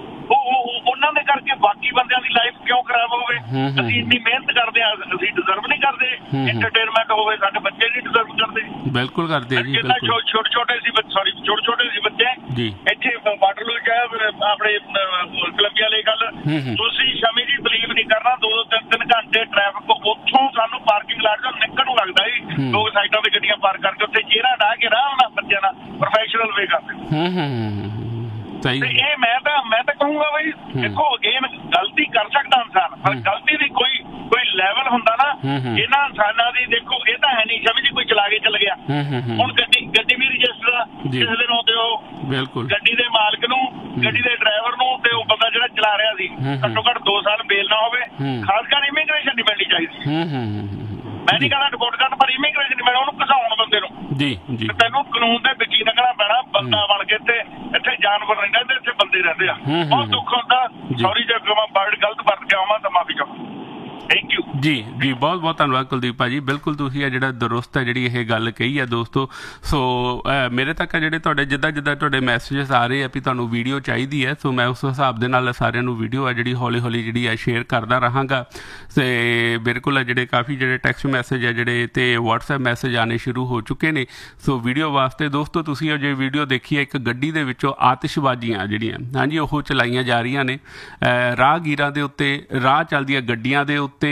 ਉਹ ਉਹਨਾਂ ਦੇ ਕਰਕੇ ਬਾਕੀ ਬੰਦਿਆਂ ਦੀ ਲਾਈਫ ਕਿਉਂ ਖਰਾਬ ਹੋਵੇ? ਅਸੀਂ ਇੰਨੀ ਮਿਹਨਤ ਕਰਦੇ ਆ, ਅਸੀਂ ਡਿਜ਼ਰਵ ਨਹੀਂ ਕਰਦੇ ਐਂਟਰਟੇਨਮੈਂਟ ਹੋਵੇ? ਸਾਡੇ ਬੱਚੇ ਨਹੀਂ ਡਿਜ਼ਰਵ ਕਰਦੇ? ਬਿਲਕੁਲ ਕਰਦੇ ਆ ਜੀ। ਛੋਟੇ ਛੋਟੇ ਸੀ ਸੌਰੀ ਛੋਟੇ ਛੋਟੇ ਸੀ ਬੱਚੇ ਇੱਥੇ ਵਾਟਰਲੂ ਚ ਆਪਣੇ ਕੋਲੰਬੀਆ ਲਈ ਗੱਲ, ਤੁਸੀਂ ਸ਼ਮੀ ਜੀ ਬਲੀਵ ਨਹੀਂ ਕਰਨਾ, ਦੋ ਦੋ ਤਿੰਨ ਤਿੰਨ ਘੰਟੇ ਟ੍ਰੈਫਿਕ, ਉੱਥੋਂ ਸਾਨੂੰ ਪਾਰਕਿੰਗ ਲਾਟ ਚੋਂ ਨਿਕਲਣ ਨੂੰ ਲੱਗਦਾ ਜੀ, ਦੋ ਸਾਈਡਾਂ ਤੇ ਗੱਡੀਆਂ ਪਾਰਕ ਕਰਕੇ ਉੱਥੇ ਚਿਹਰਾ ਢਾਹ ਕੇ ਆਰਾਮ ਨਾਲ ਬੱਚਿਆਂ ਨਾਲ ਪ੍ਰੋਫੈਸ਼ਨਲ ਵੇ ਕਰਦੇ। ਤੇ ਇਹ ਮੈਂ ਤਾਂ ਮੈਂ ਤਾਂ ਕਹੂੰਗਾ ਬਈ ਦੇਖੋ ਅਗੇਨ ਗਲਤੀ ਕਰ ਸਕਦਾ ਇਨਸਾਨ, ਪਰ ਗਲਤੀ ਦੀ ਕੋਈ ਕੋਈ ਲੈਵਲ ਹੁੰਦਾ ਨਾ। ਇਹਨਾਂ ਇਨਸਾਨਾਂ ਦੀ ਦੇਖੋ ਇਹ ਤਾਂ ਹੈ ਨਹੀਂ ਸ਼ਮੀ ਜੀ ਕੋਈ ਚਲਾ ਕੇ ਚੱਲ ਗਿਆ। ਹੁਣ ਗੱਡੀ ਗੱਡੀ ਵੀ ਰਜਿਸਟਰ ਆ, ਕਿਸੇ ਦਿਨ ਆਉਂਦੇ ਹੋ ਬਿਲਕੁਲ ਗੱਡੀ ਦੇ ਮਾਲਕ ਨੂੰ, ਗੱਡੀ ਦੇ ਡਰਾਈਵਰ ਨੂੰ, ਤੇ ਉਹ ਬੰਦਾ ਜਿਹੜਾ ਚਲਾ ਰਿਹਾ ਸੀ ਘੱਟੋ ਘੱਟ ਦੋ ਸਾਲ ਬੇਲ ਨਾ ਹੋਵੇ। ਖਾਸ ਕਰ ਇਮੀਗ੍ਰੇਸ਼ਨ ਨਹੀਂ ਮਿਲਣੀ ਚਾਹੀਦੀ। ਮੈਂ ਨਹੀਂ ਕਹਿੰਦਾ ਰਿਪੋਰਟ ਕਰਨ, ਪਰ ਇਮੀਗ੍ਰੇਸ਼ਨ ਨਹੀਂ ਮਿਲਣਾ, ਉਹਨੂੰ ਘਸਾਉਣ ਬੰਦੇ ਨੂੰ। ਜੀ ਜੀ ਤੈਨੂੰ ਕਾਨੂੰਨ ਦੇ ਵਿੱਚ ਹੀ ਲੱਗਣਾ ਪੈਣਾ, ਬੰਦਾ ਬਣ ਕੇ। ਤੇ ਇੱਥੇ ਜਾਨਵਰ ਨਹੀਂ ਰਹਿੰਦੇ, ਇੱਥੇ ਬੰਦੇ ਰਹਿੰਦੇ ਆ। ਬਹੁਤ ਦੁੱਖ ਹੁੰਦਾ। ਸੌਰੀ ਜੇ ਮੈਂ ਵਰਡ ਗਲਤ ਵਰਤ ਕੇ ਆਵਾਂ ਤਾਂ ਮਾਫੀ ਚਾਹੁੰਦਾ। ਥੈਂਕ ਯੂ ਜੀ ਜੀ। ਬਹੁਤ ਬਹੁਤ ਧੰਨਵਾਦ ਕੁਲਦੀਪ ਭਾਜੀ। ਬਿਲਕੁਲ ਤੁਸੀਂ ਇਹ ਜਿਹੜਾ ਦਰੁਸਤ ਹੈ ਜਿਹੜੀ ਇਹ ਗੱਲ ਕਹੀ ਹੈ ਦੋਸਤੋ। ਸੋ ਮੇਰੇ ਤੱਕ ਜਿਹੜੇ ਤੁਹਾਡੇ ਜਿੱਦਾਂ ਜਿੱਦਾਂ ਤੁਹਾਡੇ ਮੈਸੇਜਸ ਆ ਰਹੇ ਆ ਵੀ ਤੁਹਾਨੂੰ ਵੀਡੀਓ ਚਾਹੀਦੀ ਹੈ, ਸੋ ਮੈਂ ਉਸ ਹਿਸਾਬ ਦੇ ਨਾਲ ਸਾਰਿਆਂ ਨੂੰ ਵੀਡੀਓ ਹੈ ਜਿਹੜੀ ਹੌਲੀ ਹੌਲੀ ਜਿਹੜੀ ਹੈ ਸ਼ੇਅਰ ਕਰਦਾ ਰਹਾਂਗਾ। ਤੇ ਬਿਲਕੁਲ ਜਿਹੜੇ ਕਾਫੀ ਜਿਹੜੇ ਟੈਕਸਟ ਮੈਸੇਜ ਹੈ ਜਿਹੜੇ ਤੇ ਵਟਸਐਪ ਮੈਸੇਜ ਆਉਣੇ ਸ਼ੁਰੂ ਹੋ ਚੁੱਕੇ ਨੇ। ਸੋ ਵੀਡੀਓ ਵਾਸਤੇ ਦੋਸਤੋ ਤੁਸੀਂ ਜੇ ਵੀਡੀਓ ਦੇਖੀ ਹੈ, ਇੱਕ ਗੱਡੀ ਦੇ ਵਿੱਚੋਂ ਆਤਿਸ਼ਬਾਜ਼ੀਆਂ ਜਿਹੜੀਆਂ ਹਾਂਜੀ ਉਹ ਚਲਾਈਆਂ ਜਾ ਰਹੀਆਂ ਨੇ ਰਾਹਗੀਰਾਂ ਦੇ ਉੱਤੇ, ਰਾਹ ਚੱਲਦੀਆਂ ਗੱਡੀਆਂ ਦੇ ਉੱਤੇ,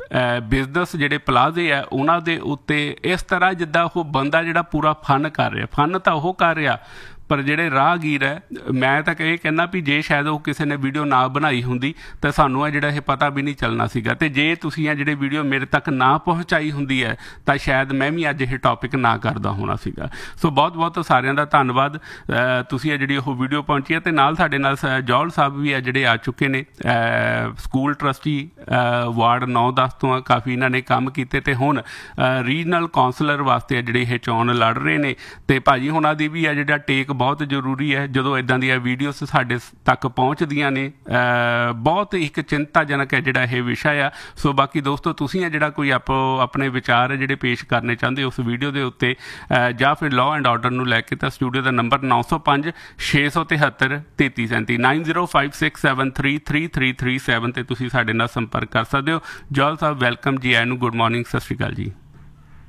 ਬਿਜ਼ਨਸ ਜਿਹੜੇ ਪਲਾਜ਼ੇ ਆ ਉਹਨਾਂ ਦੇ ਉੱਤੇ, ਇਸ ਤਰ੍ਹਾਂ ਜਿੱਦਾਂ ਉਹ ਬੰਦਾ ਜਿਹੜਾ ਪੂਰਾ ਫਨ ਕਰ ਰਿਹਾ। ਫਨ ਤਾਂ ਉਹ ਕਰ ਰਿਹਾ, ਪਰ ਜਿਹੜੇ ਰਾਹਗੀਰ ਹੈ, ਮੈਂ ਤਾਂ ਇਹ ਕਹਿੰਦਾ ਵੀ ਜੇ ਸ਼ਾਇਦ ਉਹ ਕਿਸੇ ਨੇ ਵੀਡੀਓ ਨਾ ਬਣਾਈ ਹੁੰਦੀ ਤਾਂ ਸਾਨੂੰ ਇਹ ਜਿਹੜਾ ਇਹ ਪਤਾ ਵੀ ਨਹੀਂ ਚੱਲਣਾ ਸੀਗਾ। ਤੇ ਜੇ ਤੁਸੀਂ ਇਹ ਜਿਹੜੇ ਵੀਡੀਓ ਮੇਰੇ ਤੱਕ ਨਾ ਪਹੁੰਚਾਈ ਹੁੰਦੀ ਹੈ ਤਾਂ ਸ਼ਾਇਦ ਮੈਂ ਵੀ ਅੱਜ ਇਹ ਟੌਪਿਕ ਨਾ ਕਰਦਾ ਹੋਣਾ ਸੀਗਾ। ਸੋ ਬਹੁਤ ਬਹੁਤ ਸਾਰਿਆਂ ਦਾ ਧੰਨਵਾਦ। ਤੁਸੀਂ ਇਹ ਜਿਹੜੀ ਉਹ ਵੀਡੀਓ ਪਹੁੰਚੀ ਹੈ। ਤੇ ਨਾਲ ਸਾਡੇ ਨਾਲ ਜੌਲ ਸਾਹਿਬ ਵੀ ਆ ਜਿਹੜੇ ਆ ਚੁੱਕੇ ਨੇ, ਸਕੂਲ ਟਰਸਟੀ ਵਾਰਡ ਨੌ ਦਸ ਤੋਂ ਕਾਫੀ ਇਹਨਾਂ ਨੇ ਕੰਮ ਕੀਤੇ ਤੇ ਹੁਣ ਰੀਜਨਲ ਕਾਉਂਸਲਰ ਵਾਸਤੇ ਜਿਹੜੇ ਇਹ ਚੋਣ ਲੜ ਰਹੇ ਨੇ। ਤੇ ਭਾਜੀ ਹੁਣਾਂ ਦੀ ਵੀ ਆ ਜਿਹੜਾ ਟੇਕ ਬਹੁਤ ਜ਼ਰੂਰੀ ਹੈ ਜਦੋਂ ਇੱਦਾਂ ਦੀਆਂ ਵੀਡੀਓਜ਼ ਸਾਡੇ ਤੱਕ ਪਹੁੰਚਦੀਆਂ ਨੇ। ਬਹੁਤ ਇੱਕ ਚਿੰਤਾਜਨਕ ਹੈ ਜਿਹੜਾ ਇਹ ਵਿਸ਼ਾ ਆ। ਸੋ ਬਾਕੀ ਦੋਸਤੋ ਤੁਸੀਂ ਜਿਹੜਾ ਕੋਈ ਆਪੋ ਆਪਣੇ ਵਿਚਾਰ ਜਿਹੜੇ ਪੇਸ਼ ਕਰਨੇ ਚਾਹੁੰਦੇ ਉਸ ਵੀਡੀਓ ਦੇ ਉੱਤੇ ਜਾਂ ਫਿਰ ਲਾਅ ਐਂਡ ਆਰਡਰ ਨੂੰ ਲੈ ਕੇ, ਤਾਂ ਸਟੂਡੀਓ ਦਾ ਨੰਬਰ ਨੌ ਸੌ ਪੰਜ ਛੇ ਸੌ ਤਿਹੱਤਰ ਤੇਤੀ ਸੈਂਤੀ nine zero five six seven three three three three seven 'ਤੇ ਤੁਸੀਂ ਸਾਡੇ ਨਾਲ ਸੰਪਰਕ ਕਰ ਸਕਦੇ ਹੋ। ਜੌਲ ਸਾਹਿਬ ਵੈਲਕਮ ਜੀ, ਆਇਆਂ ਨੂੰ ਗੁੱਡ ਮਾਰਨਿੰਗ, ਸਤਿ ਸ਼੍ਰੀ ਅਕਾਲ ਜੀ।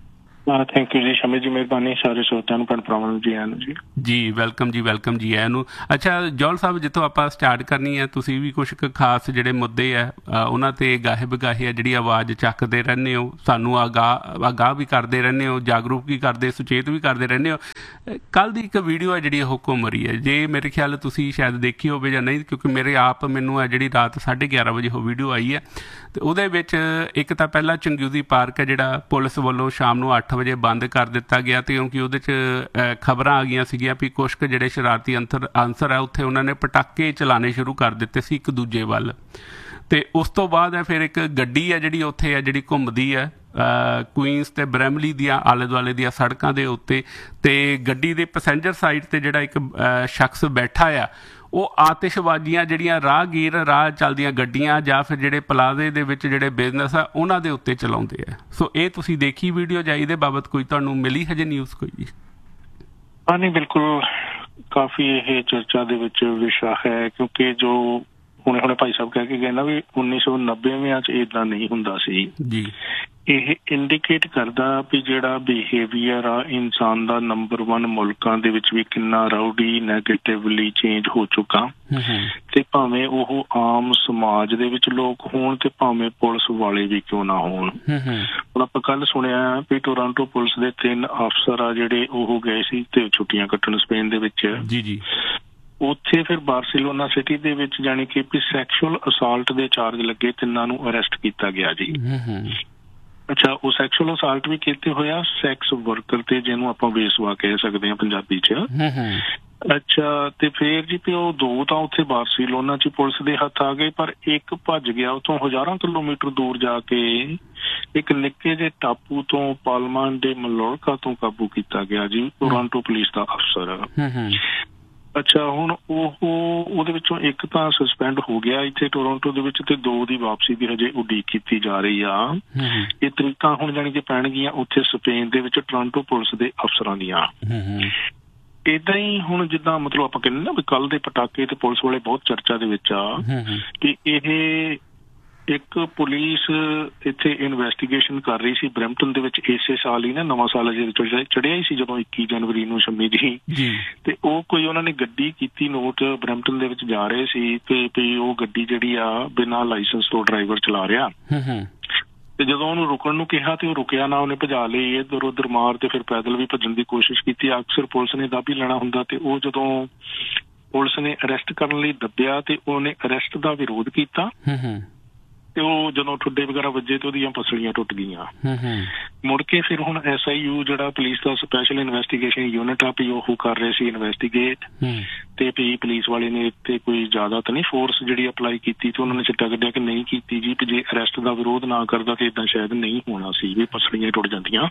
ਥੈਂਕ ਯੂ ਜੀ ਸ਼ਮੀ ਜੀ, ਮਿਹਰਬਾਨੀ। ਸਾਰੇ ਸਰੋਤਿਆਂ ਨੂੰ, ਭੈਣ ਭਰਾਵਾਂ ਨੂੰ ਜੀ ਆਇਆਂ ਨੂੰ ਜੀ। ਜੀ ਵੈਲਕਮ ਜੀ, ਵੈਲਕਮ ਜੀ ਆਇਆਂ ਨੂੰ। ਅੱਛਾ ਜੌਲ ਸਾਹਿਬ, ਜਿੱਥੋਂ ਆਪਾਂ ਸਟਾਰਟ ਕਰਨੀ ਹੈ, ਤੁਸੀਂ ਵੀ ਕੁਛ ਕੁ ਖਾਸ ਜਿਹੜੇ ਮੁੱਦੇ ਆ ਉਹਨਾਂ 'ਤੇ ਗਾਹੇ ਬਗਾਹੇ ਆ ਜਿਹੜੀ ਆਵਾਜ਼ ਚੱਕਦੇ ਰਹਿੰਦੇ ਹੋ, ਸਾਨੂੰ ਆਗਾਹ ਆਗਾਹ ਵੀ ਕਰਦੇ ਰਹਿੰਦੇ ਹੋ, ਜਾਗਰੂਕ ਵੀ ਕਰਦੇ, ਸੁਚੇਤ ਵੀ ਕਰਦੇ ਰਹਿੰਦੇ ਹੋ। ਕੱਲ੍ਹ ਦੀ ਇੱਕ ਵੀਡੀਓ ਹੈ ਜਿਹੜੀ ਉਹ ਘੁੰਮ ਰਹੀ ਹੈ, ਜੇ ਮੇਰੇ ਖਿਆਲ ਤੁਸੀਂ ਸ਼ਾਇਦ ਦੇਖੀ ਹੋਵੇ ਜਾਂ ਨਹੀਂ, ਕਿਉਂਕਿ ਮੇਰੇ ਆਪ ਮੈਨੂੰ ਹੈ ਜਿਹੜੀ ਰਾਤ ਸਾਢੇ ਗਿਆਰਾਂ ਵਜੇ ਉਹ ਵੀਡੀਓ ਆਈ ਹੈ, ਅਤੇ ਉਹਦੇ ਵਿੱਚ ਇੱਕ ਤਾਂ ਪਹਿਲਾਂ ਚੰਗਿਊਦੀ ਪਾਰਕ ਹੈ ਜਿਹੜਾ ਪੁਲਿਸ ਵੱਲੋਂ ਸ਼ਾਮ ਨੂੰ ਅੱਠ ਵਜੇ ਬੰਦ ਕਰ ਦਿੱਤਾ ਗਿਆ, ਅਤੇ ਕਿਉਂਕਿ ਉਹਦੇ 'ਚ ਖਬਰਾਂ ਆ ਗਈਆਂ ਸੀਗੀਆਂ ਵੀ ਕੁਛ ਕੁ ਜਿਹੜੇ ਸ਼ਰਾਰਤੀ ਅੰਤਰ ਆਨਸਰ ਹੈ ਉੱਥੇ ਉਹਨਾਂ ਨੇ ਪਟਾਕੇ ਚਲਾਉਣੇ ਸ਼ੁਰੂ ਕਰ ਦਿੱਤੇ ਸੀ ਇੱਕ ਦੂਜੇ ਵੱਲ। ਅਤੇ ਉਸ ਤੋਂ ਬਾਅਦ ਹੈ ਫਿਰ ਇੱਕ ਗੱਡੀ ਹੈ ਜਿਹੜੀ ਉੱਥੇ ਹੈ ਜਿਹੜੀ ਘੁੰਮਦੀ ਹੈ ਕੁਈਨਸ ਅਤੇ ਬਰੈਮਲੀ ਦੀਆਂ ਆਲੇ ਦੁਆਲੇ ਦੀਆਂ ਸੜਕਾਂ ਦੇ ਉੱਤੇ, ਅਤੇ ਗੱਡੀ ਦੇ ਪੈਸੇਂਜਰ ਸਾਈਡ 'ਤੇ ਜਿਹੜਾ ਇੱਕ ਸ਼ਖਸ ਬੈਠਾ ਆ, ਉਹ ਆਤਿਸ਼ਬਾਜ਼ੀਆਂ ਜਿਹੜੀਆਂ ਰਾਹਗੀਰ ਰਾਹ ਚੱਲਦੀਆਂ ਗੱਡੀਆਂ ਜਾਂ ਫਿਰ ਜਿਹੜੇ ਪਲਾਜ਼ੇ ਦੇ ਵਿੱਚ ਜਿਹੜੇ ਬਿਜ਼ਨਸ ਆ ਉਹਨਾਂ ਦੇ ਉੱਤੇ ਚਲਾਉਂਦੇ ਆ। ਸੋ ਇਹ ਤੁਸੀਂ ਦੇਖੀ ਵੀਡੀਓ ਜਾਂ ਇਹਦੇ ਬਾਬਤ ਕੋਈ ਤੁਹਾਨੂੰ ਮਿਲੀ ਹਜੇ ਨਿਊਜ਼ ਕੋਈ ਜੀ? ਹਾਂ ਨਹੀਂ, ਬਿਲਕੁਲ ਕਾਫੀ ਇਹ ਚਰਚਾ ਦੇ ਵਿੱਚ ਵਿਸ਼ਾ ਹੈ, ਕਿਉਂਕਿ ਜੋ ਹੁਣੇ ਹੁਣੇ ਭਾਈ ਸਾਹਿਬ ਕਹਿ ਕੇ ਗਏ ਨਾ ਵੀ ਉੱਨੀ ਸੌ ਨੱਬੇਵਿਆਂ 'ਚ ਇੱਦਾਂ ਨਹੀਂ ਹੁੰਦਾ ਸੀ ਜੀ। ਇਹ ਇੰਡੀਕੇਟ ਕਰਦਾ ਵੀ ਜਿਹੜਾ ਬਿਹੇਵੀਅਰ ਆ ਇਨਸਾਨ ਦਾ ਨੰਬਰ ਵਨ ਮੁਲਕਾਂ ਦੇ ਵਿੱਚ ਵੀ ਕਿੰਨਾ ਰਾਊਡੀ ਨੈਗੇਟਿਵਲੀ ਚੇਂਜ ਹੋ ਚੁੱਕਾ, ਤੇ ਭਾਵੇਂ ਉਹ ਆਮ ਸਮਾਜ ਦੇ ਵਿੱਚ ਲੋਕ ਹੋਣ ਤੇ ਭਾਵੇਂ ਪੁਲਿਸ ਵਾਲੇ ਵੀ ਕਿਉਂ ਨਾ ਹੋਣ। ਹੁਣ ਆਪਾਂ ਕੱਲ ਸੁਣਿਆ ਵੀ ਟੋਰਾਂਟੋ ਪੁਲਿਸ ਦੇ ਤਿੰਨ ਅਫਸਰ ਆ ਜਿਹੜੇ ਉਹ ਗਏ ਸੀ ਤੇ ਛੁੱਟੀਆਂ ਕੱਟਣ ਸਪੇਨ ਦੇ ਵਿੱਚ ਜੀ ਜੀ ਉੱਥੇ ਫਿਰ ਬਾਰਸੀਲੋਨਾ ਸਿਟੀ ਦੇ ਵਿੱਚ ਜਾਣੀ ਕਿ ਸੈਕਸ਼ੂਅਲ ਅਸਾਲਟ ਦੇ ਚਾਰਜ ਲੱਗੇ, ਤਿੰਨਾਂ ਨੂੰ ਅਰੈਸਟ ਕੀਤਾ ਗਿਆ ਜੀ। ਅੱਛਾ, ਉਹ ਸੈਕਸ਼ੂਅਲ ਅਸਾਲਟ ਵੀ ਕੀਤੇ ਹੋਇਆ ਸੈਕਸ ਵਰਕਰ ਤੇ, ਜਿਹਨੂੰ ਆਪਾਂ ਵੇਸਵਾ ਕਹਿ ਸਕਦੇ ਹਾਂ ਪੰਜਾਬੀ 'ਚ। ਅੱਛਾ, ਤੇ ਫੇਰ ਜੀ ਵੀ ਉਹ ਦੋ ਤਾਂ ਉੱਥੇ ਬਾਰਸੀਲੋਨਾ 'ਚ ਪੁਲਿਸ ਦੇ ਹੱਥ ਆ ਗਏ, ਪਰ ਇੱਕ ਭੱਜ ਗਿਆ ਉੱਥੋਂ ਹਜ਼ਾਰਾਂ ਕਿਲੋਮੀਟਰ ਦੂਰ ਜਾ ਕੇ ਇੱਕ ਨਿੱਕੇ ਜਿਹੇ ਟਾਪੂ ਤੋਂ ਪਾਲਮਾ ਦੇ ਮਲੋਰਕਾ ਤੋਂ ਕਾਬੂ ਕੀਤਾ ਗਿਆ ਜੀ, ਟੋਰਾਂਟੋ ਪੁਲਿਸ ਦਾ ਅਫਸਰ। ਅੱਛਾ, ਹੁਣ ਉਹ ਉਹਦੇ ਵਿੱਚੋਂ ਇੱਕ ਤਾਂ ਸਸਪੈਂਡ ਹੋ ਗਿਆ ਇੱਥੇ ਟੋਰਾਂਟੋ ਦੇ ਵਿੱਚ, ਤੇ ਦੋ ਦੀ ਵਾਪਸੀ ਦੀ ਹਜੇ ਉਡੀਕ ਕੀਤੀ ਜਾ ਰਹੀ ਆ। ਇਹ ਤਰੀਕਾਂ ਹੁਣ ਜਾਣੀ ਕਿ ਪੈਣਗੀਆਂ ਉੱਥੇ ਸਪੇਨ ਦੇ ਵਿੱਚ ਟੋਰਾਂਟੋ ਪੁਲਿਸ ਦੇ ਅਫਸਰਾਂ ਦੀਆਂ। ਏਦਾਂ ਹੀ ਹੁਣ ਜਿੱਦਾਂ ਮਤਲਬ ਆਪਾਂ ਕਹਿੰਦੇ ਨਾ ਵੀ ਕੱਲ ਦੇ ਪਟਾਕੇ ਤੇ ਪੁਲਿਸ ਵਾਲੇ ਬਹੁਤ ਚਰਚਾ ਦੇ ਵਿੱਚ ਆ ਕਿ ਇਹ ਇੱਕ ਪੁਲਿਸ ਇੱਥੇ ਇਨਵੈਸਟੀਗੇਸ਼ਨ ਕਰ ਰਹੀ ਸੀ ਬਰੈਂਪਟਨ ਦੇ ਵਿੱਚ ਇਸੇ ਸਾਲ ਹੀ ਨਾ, ਨਵਾਂ ਸਾਲ ਅਜੇ ਚੜਿਆ ਹੀ ਸੀ ਜਦੋਂ ਇੱਕੀ ਜਨਵਰੀ ਨੂੰ ਸ਼ੰਮੀ ਜੀ, ਤੇ ਉਹ ਕੋਈ ਉਹਨਾਂ ਨੇ ਗੱਡੀ ਕੀਤੀ ਨੋਟ ਬਰੈਂਪਟਨ ਦੇ ਵਿੱਚ ਜਾ ਰਹੇ ਸੀ, ਤੇ ਵੀ ਉਹ ਗੱਡੀ ਜਿਹੜੀ ਆ ਬਿਨਾਂ ਲਾਇਸੈਂਸ ਤੋਂ ਡਰਾਈਵਰ ਚਲਾ ਰਿਹਾ, ਤੇ ਜਦੋਂ ਉਹਨੂੰ ਰੁਕਣ ਨੂੰ ਕਿਹਾ ਤੇ ਉਹ ਰੁਕਿਆ ਨਾ, ਉਹਨੇ ਭਜਾ ਲਈ ਇੱਧਰ ਉੱਧਰ ਮਾਰ, ਤੇ ਫਿਰ ਪੈਦਲ ਵੀ ਭੱਜਣ ਦੀ ਕੋਸ਼ਿਸ਼ ਕੀਤੀ। ਅਕਸਰ ਪੁਲਿਸ ਨੇ ਦੱਬ ਹੀ ਲੈਣਾ ਹੁੰਦਾ, ਤੇ ਉਹ ਜਦੋਂ ਪੁਲਿਸ ਨੇ ਅਰੈਸਟ ਕਰਨ ਲਈ ਦੱਬਿਆ ਤੇ ਉਹਨੇ ਅਰੈਸਟ ਦਾ ਵਿਰੋਧ ਕੀਤਾ, ਤੇ ਉਹ ਜਦੋਂ ਠੁੱਡੇ ਵਗੈਰਾ ਵੱਜੇ ਤੇ ਉਹਦੀਆਂ ਪਸਲੀਆਂ ਟੁੱਟ ਗਈਆਂ। ਮੁੜ ਕੇ ਫਿਰ ਹੁਣ ਐਸ ਆਈ ਯੂ ਜਿਹੜਾ ਪੁਲਿਸ ਦਾ ਸਪੈਸ਼ਲ ਇਨਵੈਸਟੀਗੇਸ਼ਨ ਯੂਨਿਟ ਆ, ਵੀ ਉਹ ਕਰ ਰਹੇ ਸੀ ਇਨਵੈਸਟੀਗੇਟ, ਤੇ ਵੀ ਪੁਲਿਸ ਵਾਲੇ ਨੇ ਇੱਥੇ ਕੋਈ ਜ਼ਿਆਦਾ ਤਾਂ ਨਹੀਂ ਫੋਰਸ ਜਿਹੜੀ ਅਪਲਾਈ ਕੀਤੀ, ਤੇ ਉਹਨਾਂ ਨੇ ਸਿੱਟਾ ਕੱਢਿਆ ਕਿ ਨਹੀਂ ਕੀਤੀ ਜੀ, ਵੀ ਜੇ ਅਰੈਸਟ ਦਾ ਵਿਰੋਧ ਨਾ ਕਰਦਾ ਤੇ ਏਦਾਂ ਸ਼ਾਇਦ ਨਹੀਂ ਹੋਣਾ ਸੀ, ਵੀ ਪਸਲੀਆਂ ਟੁੱਟ ਜਾਂਦੀਆਂ।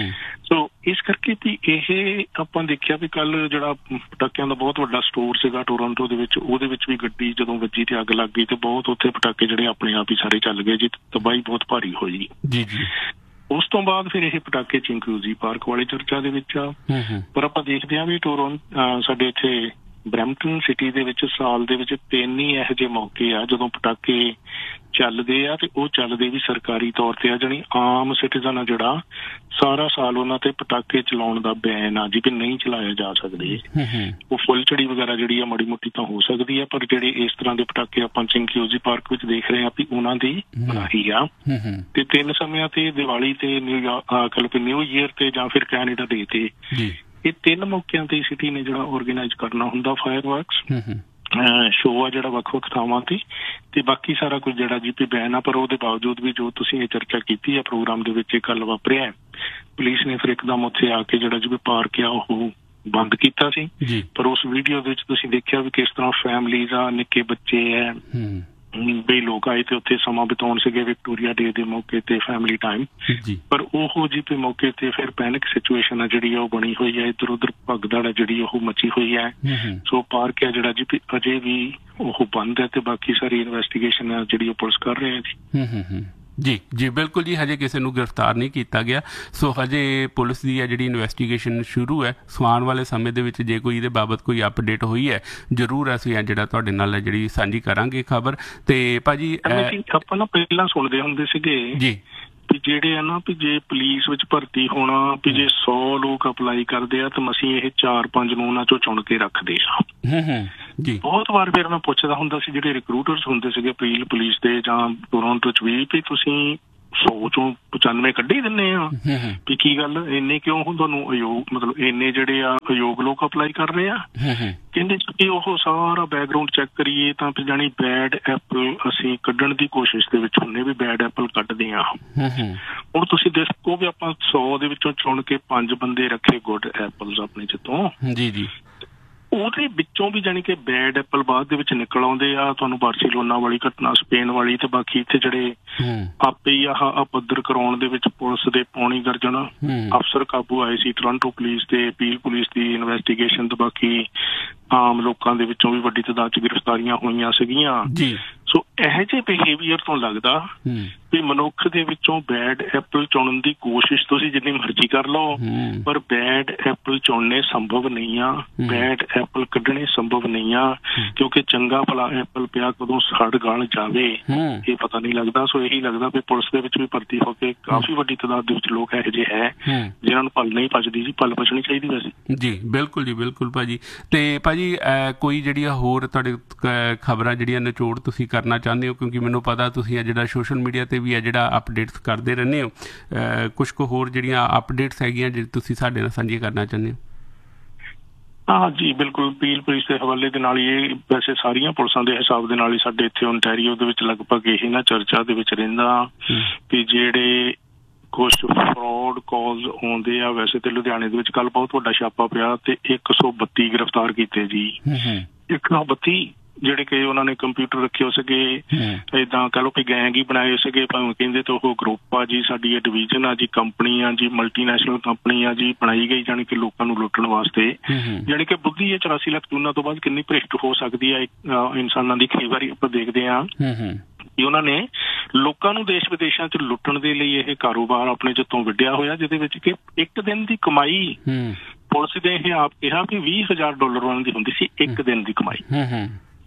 ਸੋ ਇਸ ਕਰਕੇ ਵੀ ਇਹ ਆਪਾਂ ਦੇਖਿਆ ਵੀ ਕੱਲ ਜਿਹੜਾ ਪਟਾਕਿਆਂ ਦਾ ਬਹੁਤ ਵੱਡਾ ਸਟੋਰ ਸੀਗਾ ਟੋਰਾਂਟੋ ਦੇ ਵਿੱਚ, ਉਹਦੇ ਵਿੱਚ ਵੀ ਗੱਡੀ ਜਦੋਂ ਵੱਜੀ ਤੇ ਅੱਗ ਲੱਗ ਗਈ, ਤੇ ਬਹੁਤ ਉੱਥੇ ਪਟਾਕੇ ਜਿਹੜੇ ਆਪਣੇ ਆਪ ਹੀ ਸਾਰੇ ਚੱਲ ਗਏ ਜੀ, ਤਬਾਹੀ ਬਹੁਤ ਭਾਰੀ ਹੋਈ ਜੀ ਜੀ। ਉਸ ਤੋਂ ਬਾਅਦ ਫਿਰ ਇਹ ਪਟਾਕੇ ਚਿੰਕੂਜੀ ਪਾਰਕ ਵਾਲੇ ਚਰਚਾ ਦੇ ਵਿੱਚ ਆ, ਪਰ ਆਪਾਂ ਦੇਖਦੇ ਹਾਂ ਵੀ ਟੋਰਾਂਟੋ ਸਾਡੇ ਇੱਥੇ ਬਰੈਂਪਟਨ ਸਿਟੀ ਦੇ ਵਿੱਚ ਸਾਲ ਦੇ ਵਿੱਚ ਤਿੰਨ ਹੀ ਇਹੋ ਜਿਹੇ ਮੌਕੇ ਆ ਜਦੋਂ ਪਟਾਕੇ ਚੱਲਦੇ ਆ, ਤੇ ਉਹ ਚੱਲਦੇ ਵੀ ਸਰਕਾਰੀ ਤੌਰ ਤੇ ਆ, ਜਾਣੀ ਆਮ ਸਿਟੀਜ਼ਨ ਆ ਜਿਹੜਾ ਸਾਰਾ ਸਾਲ ਉਹਨਾਂ ਤੇ ਪਟਾਕੇ ਚਲਾਉਣ ਦਾ ਬੈਨ ਆ ਜੀ, ਵੀ ਨਹੀਂ ਚਲਾਇਆ ਜਾ ਸਕਦੇ। ਉਹ ਫੁੱਲਝੜੀ ਵਗੈਰਾ ਜਿਹੜੀ ਆ ਮਾੜੀ ਮੋਟੀ ਤਾਂ ਹੋ ਸਕਦੀ ਆ, ਪਰ ਜਿਹੜੇ ਇਸ ਤਰ੍ਹਾਂ ਦੇ ਪਟਾਕੇ ਆਪਾਂ ਚਿੰਕੂਜੀ ਪਾਰਕ ਵਿੱਚ ਦੇਖ ਰਹੇ ਆ ਵੀ ਉਹਨਾਂ ਦੀ ਮਨਾਹੀ ਆ। ਤੇ ਤਿੰਨ ਸਮਿਆਂ ਤੇ ਦੀਵਾਲੀ ਤੇ ਨਿਊ ਨਿਊ ਈਅਰ ਤੇ ਜਾਂ ਫਿਰ ਕੈਨੇਡਾ ਡੇ ਤੇ, ਇਹ ਤਿੰਨ ਮੌਕਿਆਂ ਤੇ ਸਿਟੀ ਨੇ ਜਿਹੜਾ ਆਰਗੇਨਾਈਜ਼ ਕਰਨਾ ਹੁੰਦਾ ਫਾਇਰ ਵਰਕਸ ਸ਼ੋਅ ਆ ਜਿਹੜਾ ਵੱਖ ਵੱਖ ਥਾਵਾਂ ਤੇ, ਤੇ ਬਾਕੀ ਸਾਰਾ ਕੁਝ ਜਿਹੜਾ ਜੀ ਪੀ ਬੈਨ ਆ। ਪਰ ਉਹਦੇ ਬਾਵਜੂਦ ਵੀ ਜੋ ਤੁਸੀਂ ਇਹ ਚਰਚਾ ਕੀਤੀ ਆ ਪ੍ਰੋਗਰਾਮ ਦੇ ਵਿੱਚ, ਇਹ ਗੱਲ ਵਾਪਰਿਆ, ਪੁਲਿਸ ਨੇ ਫਿਰ ਇੱਕਦਮ ਉੱਥੇ ਆ ਕੇ ਜਿਹੜਾ ਜੀ ਪਾਰਕ ਆ ਉਹ ਬੰਦ ਕੀਤਾ ਸੀ। ਪਰ ਉਸ ਵੀਡੀਓ ਵਿੱਚ ਤੁਸੀਂ ਦੇਖਿਆ ਵੀ ਕਿਸ ਤਰ੍ਹਾਂ ਫੈਮਲੀਜ਼ ਆ, ਨਿੱਕੇ ਬੱਚੇ ਆ, ਬਈ ਲੋਕ ਆਏ ਤੇ ਉੱਥੇ ਸਮਾਂ ਬਿਤਾਉਣ ਸੀਗੇ ਵਿਕਟੋਰੀਆ ਡੇ ਦੇ ਮੌਕੇ ਤੇ, ਫੈਮਲੀ ਟਾਈਮ। ਪਰ ਉਹ ਜੀ ਪੇ ਮੌਕੇ ਤੇ ਫਿਰ ਪੈਨਿਕ ਸਿਚੁਏਸ਼ਨ ਆ ਜਿਹੜੀ ਆ ਉਹ ਬਣੀ ਹੋਈ ਹੈ, ਇੱਧਰ ਉੱਧਰ ਭਗਦੜ ਆ ਜਿਹੜੀ ਉਹ ਮਚੀ ਹੋਈ ਹੈ। ਸੋ ਪਾਰਕ ਆ ਜਿਹੜਾ ਜੀ ਅਜੇ ਵੀ ਉਹ ਬੰਦ ਹੈ, ਤੇ ਬਾਕੀ ਸਾਰੀ ਇਨਵੈਸਟੀਗੇਸ਼ਨ ਆ ਜਿਹੜੀ ਉਹ ਪੁਲਿਸ ਕਰ ਰਹੇ ਆ ਜੀ। ਜੀ ਜੀ ਬਿਲਕੁਲ ਜੀ, ਹਜੇ ਕਿਸੇ ਨੂੰ ਗ੍ਰਿਫਤਾਰ ਨਹੀਂ ਕੀਤਾ ਗਿਆ। ਸੋ ਹਜੇ ਪੁਲਿਸ ਦੀ ਹੈ ਜਿਹੜੀ ਇਨਵੈਸਟੀਗੇਸ਼ਨ ਸ਼ੁਰੂ ਹੈ। ਸੋ ਆਉਣ ਵਾਲੇ ਸਮੇਂ ਦੇ ਵਿੱਚ ਜੇ ਕੋਈ ਇਹਦੇ ਬਾਬਤ ਕੋਈ ਅਪਡੇਟ ਹੋਈ ਹੈ ਜ਼ਰੂਰ ਅਸੀਂ ਜਿਹੜਾ ਤੁਹਾਡੇ ਨਾਲ ਜਿਹੜੀ ਸਾਂਝੀ ਕਰਾਂਗੇ ਖਬਰ। ਤੇ ਭਾਜੀ ਆਪਾਂ ਨਾ ਪਹਿਲਾਂ ਸੁਣਦੇ ਹੁੰਦੇ ਸੀਗੇ ਜੀ ਵੀ ਜਿਹੜੇ ਆ ਨਾ ਵੀ ਜੇ ਪੁਲਿਸ ਵਿੱਚ ਭਰਤੀ ਹੋਣਾ ਵੀ ਜੇ ਸੌ ਲੋਕ ਅਪਲਾਈ ਕਰਦੇ ਆ ਤਾਂ ਅਸੀਂ ਇਹ ਚਾਰ ਪੰਜ ਨੂੰ ਉਹਨਾਂ ਚੋਂ ਚੁਣ ਕੇ ਰੱਖਦੇ ਆ। ਬਹੁਤ ਵਾਰ ਫਿਰ ਮੈਂ ਪੁੱਛਦਾ ਹੁੰਦਾ ਸੀ ਜਿਹੜੇ ਰਿਕਰੂਟਰਸ ਹੁੰਦੇ ਸੀਗੇ ਪੀਲ ਪੁਲਿਸ ਦੇ ਜਾਂ ਟੋਰਾਂਟੋ ਚ ਵੀ ਵੀ ਤੁਸੀਂ ਸੌ ਚੋਂ ਪਚਾਨਵੇਂ ਕੱਢੀ ਦਿੰਦੇ ਆ ਵੀ ਕੀ ਗੱਲ ਇੰਨੇ ਕਿਉਂ ਹੁਣ ਤੁਹਾਨੂੰ ਅਯੋਗ ਮਤਲਬ ਇੰਨੇ ਜਿਹੜੇ ਆ ਅਯੋਗ ਲੋਕ ਅਪਲਾਈ ਕਰ ਰਹੇ ਆ। ਕਹਿੰਦੇ ਕਿ ਉਹ ਸਾਰਾ ਬੈਕਗਰਾਊਂਡ ਚੈੱਕ ਕਰੀਏ ਤਾਂ ਫਿਰ ਜਾਣੀ ਬੈਡ ਐਪਲ ਅਸੀਂ ਕੱਢਣ ਦੀ ਕੋਸ਼ਿਸ਼ ਦੇ ਵਿੱਚ ਹੁੰਦੇ ਵੀ ਬੈਡ ਐਪਲ ਕੱਢਦੇ ਆ। ਹੁਣ ਤੁਸੀਂ ਦੇਖੋ ਵੀ ਆਪਾਂ ਸੌ ਦੇ ਵਿੱਚੋਂ ਚੁਣ ਕੇ ਪੰਜ ਬੰਦੇ ਰੱਖੇ ਗੁੱਡ ਐਪਲਸ ਆਪਣੇ ਚ ਤੋਂ ਜੀ ਜੀ ਉਹਦੇ ਵਿੱਚੋਂ ਵੀ ਜਾਣੀ ਕਿ ਬੈਡ ਐਪਲ ਬਾਅਦ ਦੇ ਵਿੱਚ ਨਿਕਲ ਆਉਂਦੇ ਆ। ਤੁਹਾਨੂੰ ਬਾਰਸੀਲੋਨਾ ਵਾਲੀ ਘਟਨਾ ਸਪੇਨ ਵਾਲੀ ਤੇ ਬਾਕੀ ਇੱਥੇ ਜਿਹੜੇ ਆਪੇ ਹੀ ਆਹ ਪੱਧਰ ਕਰਾਉਣ ਦੇ ਵਿੱਚ ਪੁਲਿਸ ਦੇ ਪੌਣੀ ਦਰਜਨ ਅਫਸਰ ਕਾਬੂ ਆਏ ਸੀ ਟੋਰਾਂਟੋ ਪੁਲਿਸ ਤੇ ਪੀਲ ਪੁਲਿਸ ਦੀ ਇਨਵੈਸਟੀਗੇਸ਼ਨ ਤੇ ਬਾਕੀ ਆਮ ਲੋਕਾਂ ਦੇ ਵਿੱਚੋਂ ਵੀ ਵੱਡੀ ਤਾਦਾਦ ਚ ਗ੍ਰਿਫਤਾਰੀਆਂ ਹੋਈਆਂ ਸੀਗੀਆਂ। ਸੋ ਇਹੋ ਜਿਹੇ ਬਿਹੇਵੀਅਰ ਤੋਂ ਲੱਗਦਾ ਵੀ ਮਨੁੱਖ ਦੇ ਵਿੱਚੋਂ ਬੈਡ ਐਪਲ ਚੁਣਨ ਦੀ ਕੋਸ਼ਿਸ਼ ਤੁਸੀਂ ਜਿੰਨੀ ਮਰਜ਼ੀ ਕਰ ਲਓ ਪਰ ਬੈਡ ਐਪਲ ਚੁਣਨੇ ਸੰਭਵ ਨਹੀਂ ਆ, ਬੈਡ ਐਪਲ ਕੱਢਣੇ ਸੰਭਵ ਨਹੀਂ ਆ ਕਿਉਂਕਿ ਚੰਗਾ ਭਲਾ ਐਪਲ ਪਿਆ ਕਦੋਂ ਸੜ ਗਲ ਜਾਵੇ ਇਹ ਪਤਾ ਨਹੀਂ ਲੱਗਦਾ। ਸੋ ਇਹੀ ਲੱਗਦਾ ਵੀ ਪੁਲਿਸ ਦੇ ਵਿੱਚ ਵੀ ਭਰਤੀ ਹੋ ਕੇ ਕਾਫੀ ਵੱਡੀ ਤਾਦਾਦ ਦੇ ਵਿੱਚ ਲੋਕ ਇਹੋ ਜਿਹੇ ਹੈ ਜਿਹਨਾਂ ਨੂੰ ਪਲ ਨਹੀਂ ਪਚਦੀ ਜੀ, ਪਲ ਪਚਣੀ ਚਾਹੀਦੀ ਵੈਸੇ। ਜੀ ਬਿਲਕੁਲ ਜੀ ਬਿਲਕੁਲ ਭਾਜੀ। ਤੇ ਭਾਜੀ ਕੋਈ ਜਿਹੜੀਆਂ ਹੋਰ ਤੁਹਾਡੇ ਖਬਰਾਂ ਜਿਹੜੀਆਂ ਨਿਚੋੜ ਤੁਸੀਂ ਕਰਨਾ ਚਾਹੁੰਦੇ ਹੋ ਕਿਉਂਕਿ ਮੈਨੂੰ ਪਤਾ ਤੁਸੀਂ ਜਿਹੜਾ ਸੋਸ਼ਲ ਮੀਡੀਆ ਤੇ ਵੀ ਹੈ ਜਿਹੜਾ ਅਪਡੇਟਸ ਕਰਦੇ ਰਹਿੰਦੇ ਹੋ, ਕੁਛ ਕੁ ਹੋਰ ਜਿਹੜੀਆਂ ਅਪਡੇਟਸ ਹੈਗੀਆਂ ਜਿਹੜੀ ਤੁਸੀਂ ਸਾਡੇ ਨਾਲ ਸਾਂਝੀਆਂ ਕਰਨਾ ਚਾਹੁੰਦੇ ਹੋ? ਹਾਂ ਜੀ ਬਿਲਕੁਲ ਪੀਲ ਪੁਲਿਸ ਦੇ ਹਵਾਲੇ ਦੇ ਨਾਲ ਇਹ ਵੈਸੇ ਸਾਰੀਆਂ ਪੁਲਿਸਾਂ ਦੇ ਹਿਸਾਬ ਦੇ ਨਾਲ ਹੀ ਸਾਡੇ ਇੱਥੇ ਓਨਟਾਰੀਓ ਦੇ ਵਿੱਚ ਲਗਭਗ ਇਹੀ ਨਾ ਚਰਚਾ ਦੇ ਵਿੱਚ ਰਹਿੰਦਾ ਕਿ ਜਿਹੜੇ ਕੁਛ ਫਰੋਡ ਕਾਲਸ ਆਉਂਦੇ ਆ। ਵੈਸੇ ਤੇ ਲੁਧਿਆਣੇ ਦੇ ਵਿੱਚ ਕੱਲ ਬਹੁਤ ਵੱਡਾ ਛਾਪਾ ਪਿਆ ਤੇ ਇੱਕ ਸੌ ਬੱਤੀ ਗ੍ਰਿਫਤਾਰ ਕੀਤੇ ਜੀ। ਇੱਕ ਸੌ ਬੱਤੀ ਜਿਹੜੇ ਕਿ ਉਹਨਾਂ ਨੇ ਕੰਪਿਊਟਰ ਰੱਖੇ ਹੋ ਸੀਗੇ ਏਦਾਂ ਕਹਿ ਲਓ ਕਿ ਗੈਂਗ ਹੀ ਬਣਾਏ ਸੀਗੇ ਭਾਵੇਂ ਕਹਿੰਦੇ ਤਾਂ ਉਹ ਗਰੁੱਪ ਆ ਜੀ, ਸਾਡੀ ਇਹ ਡਿਵੀਜ਼ਨ ਆ ਜੀ, ਕੰਪਨੀ ਆ ਜੀ, ਮਲਟੀਨੈਸ਼ਨਲ ਕੰਪਨੀ ਆ ਜੀ ਬਣਾਈ ਗਈ ਜਾਣੀ ਕਿ ਲੋਕਾਂ ਨੂੰ ਲੁੱਟਣ ਵਾਸਤੇ। ਜਾਣੀ ਕਿ ਬੁੱਧੀ ਇਹ ਚੁਰਾਸੀ ਲੱਖ ਚੂਨਾਂ ਤੋਂ ਬਾਅਦ ਕਿੰਨੀ ਭ੍ਰਿਸ਼ਟ ਹੋ ਸਕਦੀ ਹੈ ਇਨਸਾਨਾਂ ਦੀ। ਕਈ ਵਾਰੀ ਆਪਾਂ ਦੇਖਦੇ ਹਾਂ ਕਿ ਉਹਨਾਂ ਨੇ ਲੋਕਾਂ ਨੂੰ ਦੇਸ਼ ਵਿਦੇਸ਼ਾਂ ਚ ਲੁੱਟਣ ਦੇ ਲਈ ਇਹ ਕਾਰੋਬਾਰ ਆਪਣੇ ਜੱਤੋਂ ਵਿੱਢਿਆ ਹੋਇਆ ਜਿਹਦੇ ਵਿੱਚ ਕਿ ਇੱਕ ਦਿਨ ਦੀ ਕਮਾਈ ਪੁਲਿਸ ਨੇ ਇਹ ਆਪ ਕਿਹਾ ਕਿ ਵੀਹ ਹਜ਼ਾਰ ਡਾਲਰ ਉਹਨਾਂ ਦੀ ਹੁੰਦੀ ਸੀ ਇੱਕ ਦਿਨ ਦੀ ਕਮਾਈ।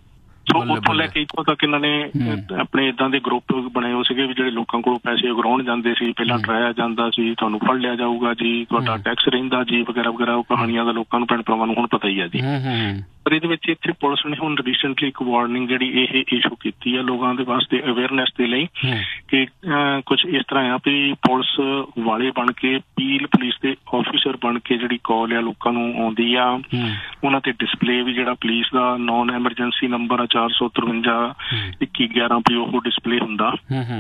ਸੋ ਉੱਥੋਂ ਲੈ ਕੇ ਇੱਥੋਂ ਤੱਕ ਇਹਨਾਂ ਨੇ ਆਪਣੇ ਏਦਾਂ ਦੇ ਗਰੁੱਪ ਬਣੇ ਹੋ ਸੀਗੇ ਵੀ ਜਿਹੜੇ ਲੋਕਾਂ ਕੋਲੋਂ ਪੈਸੇ ਉਗਰਾਉਣ ਜਾਂਦੇ ਸੀ। ਪਹਿਲਾਂ ਡਰਾਇਆ ਜਾਂਦਾ ਸੀ ਤੁਹਾਨੂੰ ਫੜ ਲਿਆ ਜਾਊਗਾ ਜੀ, ਤੁਹਾਡਾ ਟੈਕਸ ਰਹਿੰਦਾ ਜੀ ਵਗੈਰਾ ਵਗੈਰਾ। ਉਹ ਕਹਾਣੀਆਂ ਦਾ ਲੋਕਾਂ ਨੂੰ ਭੈਣ ਭਰਾਵਾਂ ਨੂੰ ਹੁਣ ਪਤਾ ਹੀ ਹੈ ਜੀ। ਪਰ ਇਹਦੇ ਵਿੱਚ ਇੱਥੇ ਪੁਲਿਸ ਨੇ ਹੁਣ ਰੀਸੈਂਟਲੀ ਇੱਕ ਵਾਰਨਿੰਗ ਜਿਹੜੀ ਇਹ ਇਸ਼ੂ ਕੀਤੀ ਹੈ ਲੋਕਾਂ ਦੇ ਵਾਸਤੇ ਅਵੇਅਰਨੈਸ ਦੇ ਲਈ ਕਿ ਕੁਛ ਇਸ ਤਰ੍ਹਾਂ ਆ ਵੀ ਪੁਲਿਸ ਵਾਲੇ ਬਣ ਕੇ ਪੀਲ ਪੁਲਿਸ ਦੇ ਆਫਿਸਰ ਬਣ ਕੇ ਜਿਹੜੀ ਕਾਲ ਆ ਲੋਕਾਂ ਨੂੰ ਆਉਂਦੀ ਆ ਉਹਨਾਂ ਤੇ ਡਿਸਪਲੇ ਵੀ ਜਿਹੜਾ ਪੁਲਿਸ ਦਾ ਨੌਨ ਐਮਰਜੈਂਸੀ ਨੰਬਰ ਆ ਚਾਰ ਸੌ ਤਰਵੰਜਾ ਇੱਕੀ ਗਿਆਰਾਂ ਵੀ ਉਹ ਡਿਸਪਲੇ ਹੁੰਦਾ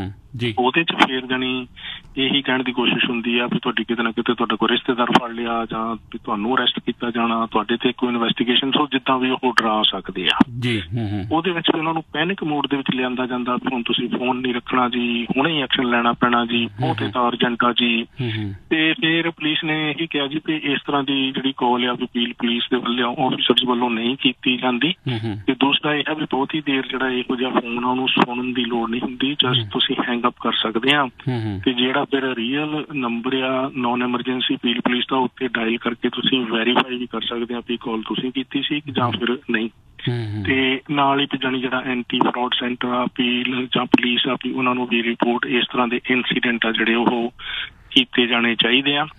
ਉਹਦੇ ਚ ਫੇਰ ਜਾਣੀ ਇਹੀ ਕਹਿਣ ਦੀ ਕੋਸ਼ਿਸ਼ ਹੁੰਦੀ ਆ ਵੀ ਤੁਹਾਡੀ ਕਿਤੇ ਨਾ ਕਿਤੇ ਤੁਹਾਡਾ ਕੋਈ ਰਿਸ਼ਤੇਦਾਰ ਫੜ ਲਿਆ ਜਾਂ ਵੀ ਤੁਹਾਨੂੰ ਅਰੈਸਟ ਕੀਤਾ ਜਾਣਾ, ਤੁਹਾਡੇ ਤੇ ਕੋਈ ਇਨਵੈਸਟੀਗੇਸ਼ਨ ਸੋ ਜਿੱਦਾਂ ਵੀ ਉਹ ਡਰਾ ਸਕਦੇ ਆ ਜੀ। ਉਹਦੇ ਵਿੱਚ ਉਹਨਾਂ ਨੂੰ ਪੈਨਿਕ ਮੋਡ ਦੇ ਵਿੱਚ ਲਿਆਂਦਾ ਜਾਂਦਾ ਵੀ ਹੁਣ ਤੁਸੀਂ ਫੋਨ ਨਹੀਂ ਰੱਖਣਾ ਜੀ, ਹੁਣੇ ਹੀ ਐਕਸ਼ਨ ਲੈਣਾ ਪੈਣਾ ਜੀ, ਬਹੁਤ ਤਾਂ ਅਰਜੈਂਟ ਆ ਜੀ। ਤੇ ਫਿਰ ਪੁਲਿਸ ਨੇ ਇਹੀ ਕਿਹਾ ਜੀ ਵੀ ਇਸ ਤਰ੍ਹਾਂ ਦੀ ਜਿਹੜੀ ਕਾਲ ਆ ਵਕੀਲ ਪੁਲਿਸ ਦੇ ਵੱਲੋਂ ਆਫਿਸਰਸ ਵੱਲੋਂ ਨਹੀਂ ਕੀਤੀ ਜਾਂਦੀ। ਤੇ ਦੂਸਰਾ ਇਹ ਹੈ ਵੀ ਬਹੁਤ ਹੀ ਦੇਰ ਜਿਹੜਾ ਇਹੋ ਜਿਹਾ ਫੋਨ ਆ ਉਹਨੂੰ ਸੁਣਨ ਦੀ ਲੋੜ ਨਹੀਂ ਹੁੰਦੀ, ਜਸਟ ਤੁਸੀਂ ਹੈਂਗ ਅਪ ਕਰ ਸਕਦੇ ਆ ਤੇ ਜਿਹੜਾ ਫਿਰ ਰੀਅਲ ਨੰਬਰ ਆ ਨੌਨ ਐਮਰਜੈਂਸੀ ਪੀਲ ਪੁਲਿਸ ਦਾ ਉੱਤੇ ਡਾਇਲ ਕਰਕੇ ਤੁਸੀਂ ਵੈਰੀਫਾਈ ਵੀ ਕਰ ਸਕਦੇ ਆ ਵੀ ਕਾਲ ਤੁਸੀਂ ਕੀਤੀ ਸੀ ਜਾਂ ਫਿਰ ਨਹੀਂ। ਤੇ ਨਾਲ ਹੀ ਜਾਣੀ ਜਿਹੜਾ ਐਂਟੀ ਫਰਾਡ ਸੈਂਟਰ ਆ ਪੀਲ ਜਾਂ ਪੁਲਿਸ ਆ ਵੀ ਉਹਨਾਂ ਨੂੰ ਵੀ ਰਿਪੋਰਟ ਇਸ ਤਰ੍ਹਾਂ ਦੇ ਇਨਸੀਡੈਂਟ ਆ ਜਿਹੜੇ ਉਹ ਕੀਤੇ ਜਾਣੇ ਚਾਹੀਦੇ ਆ।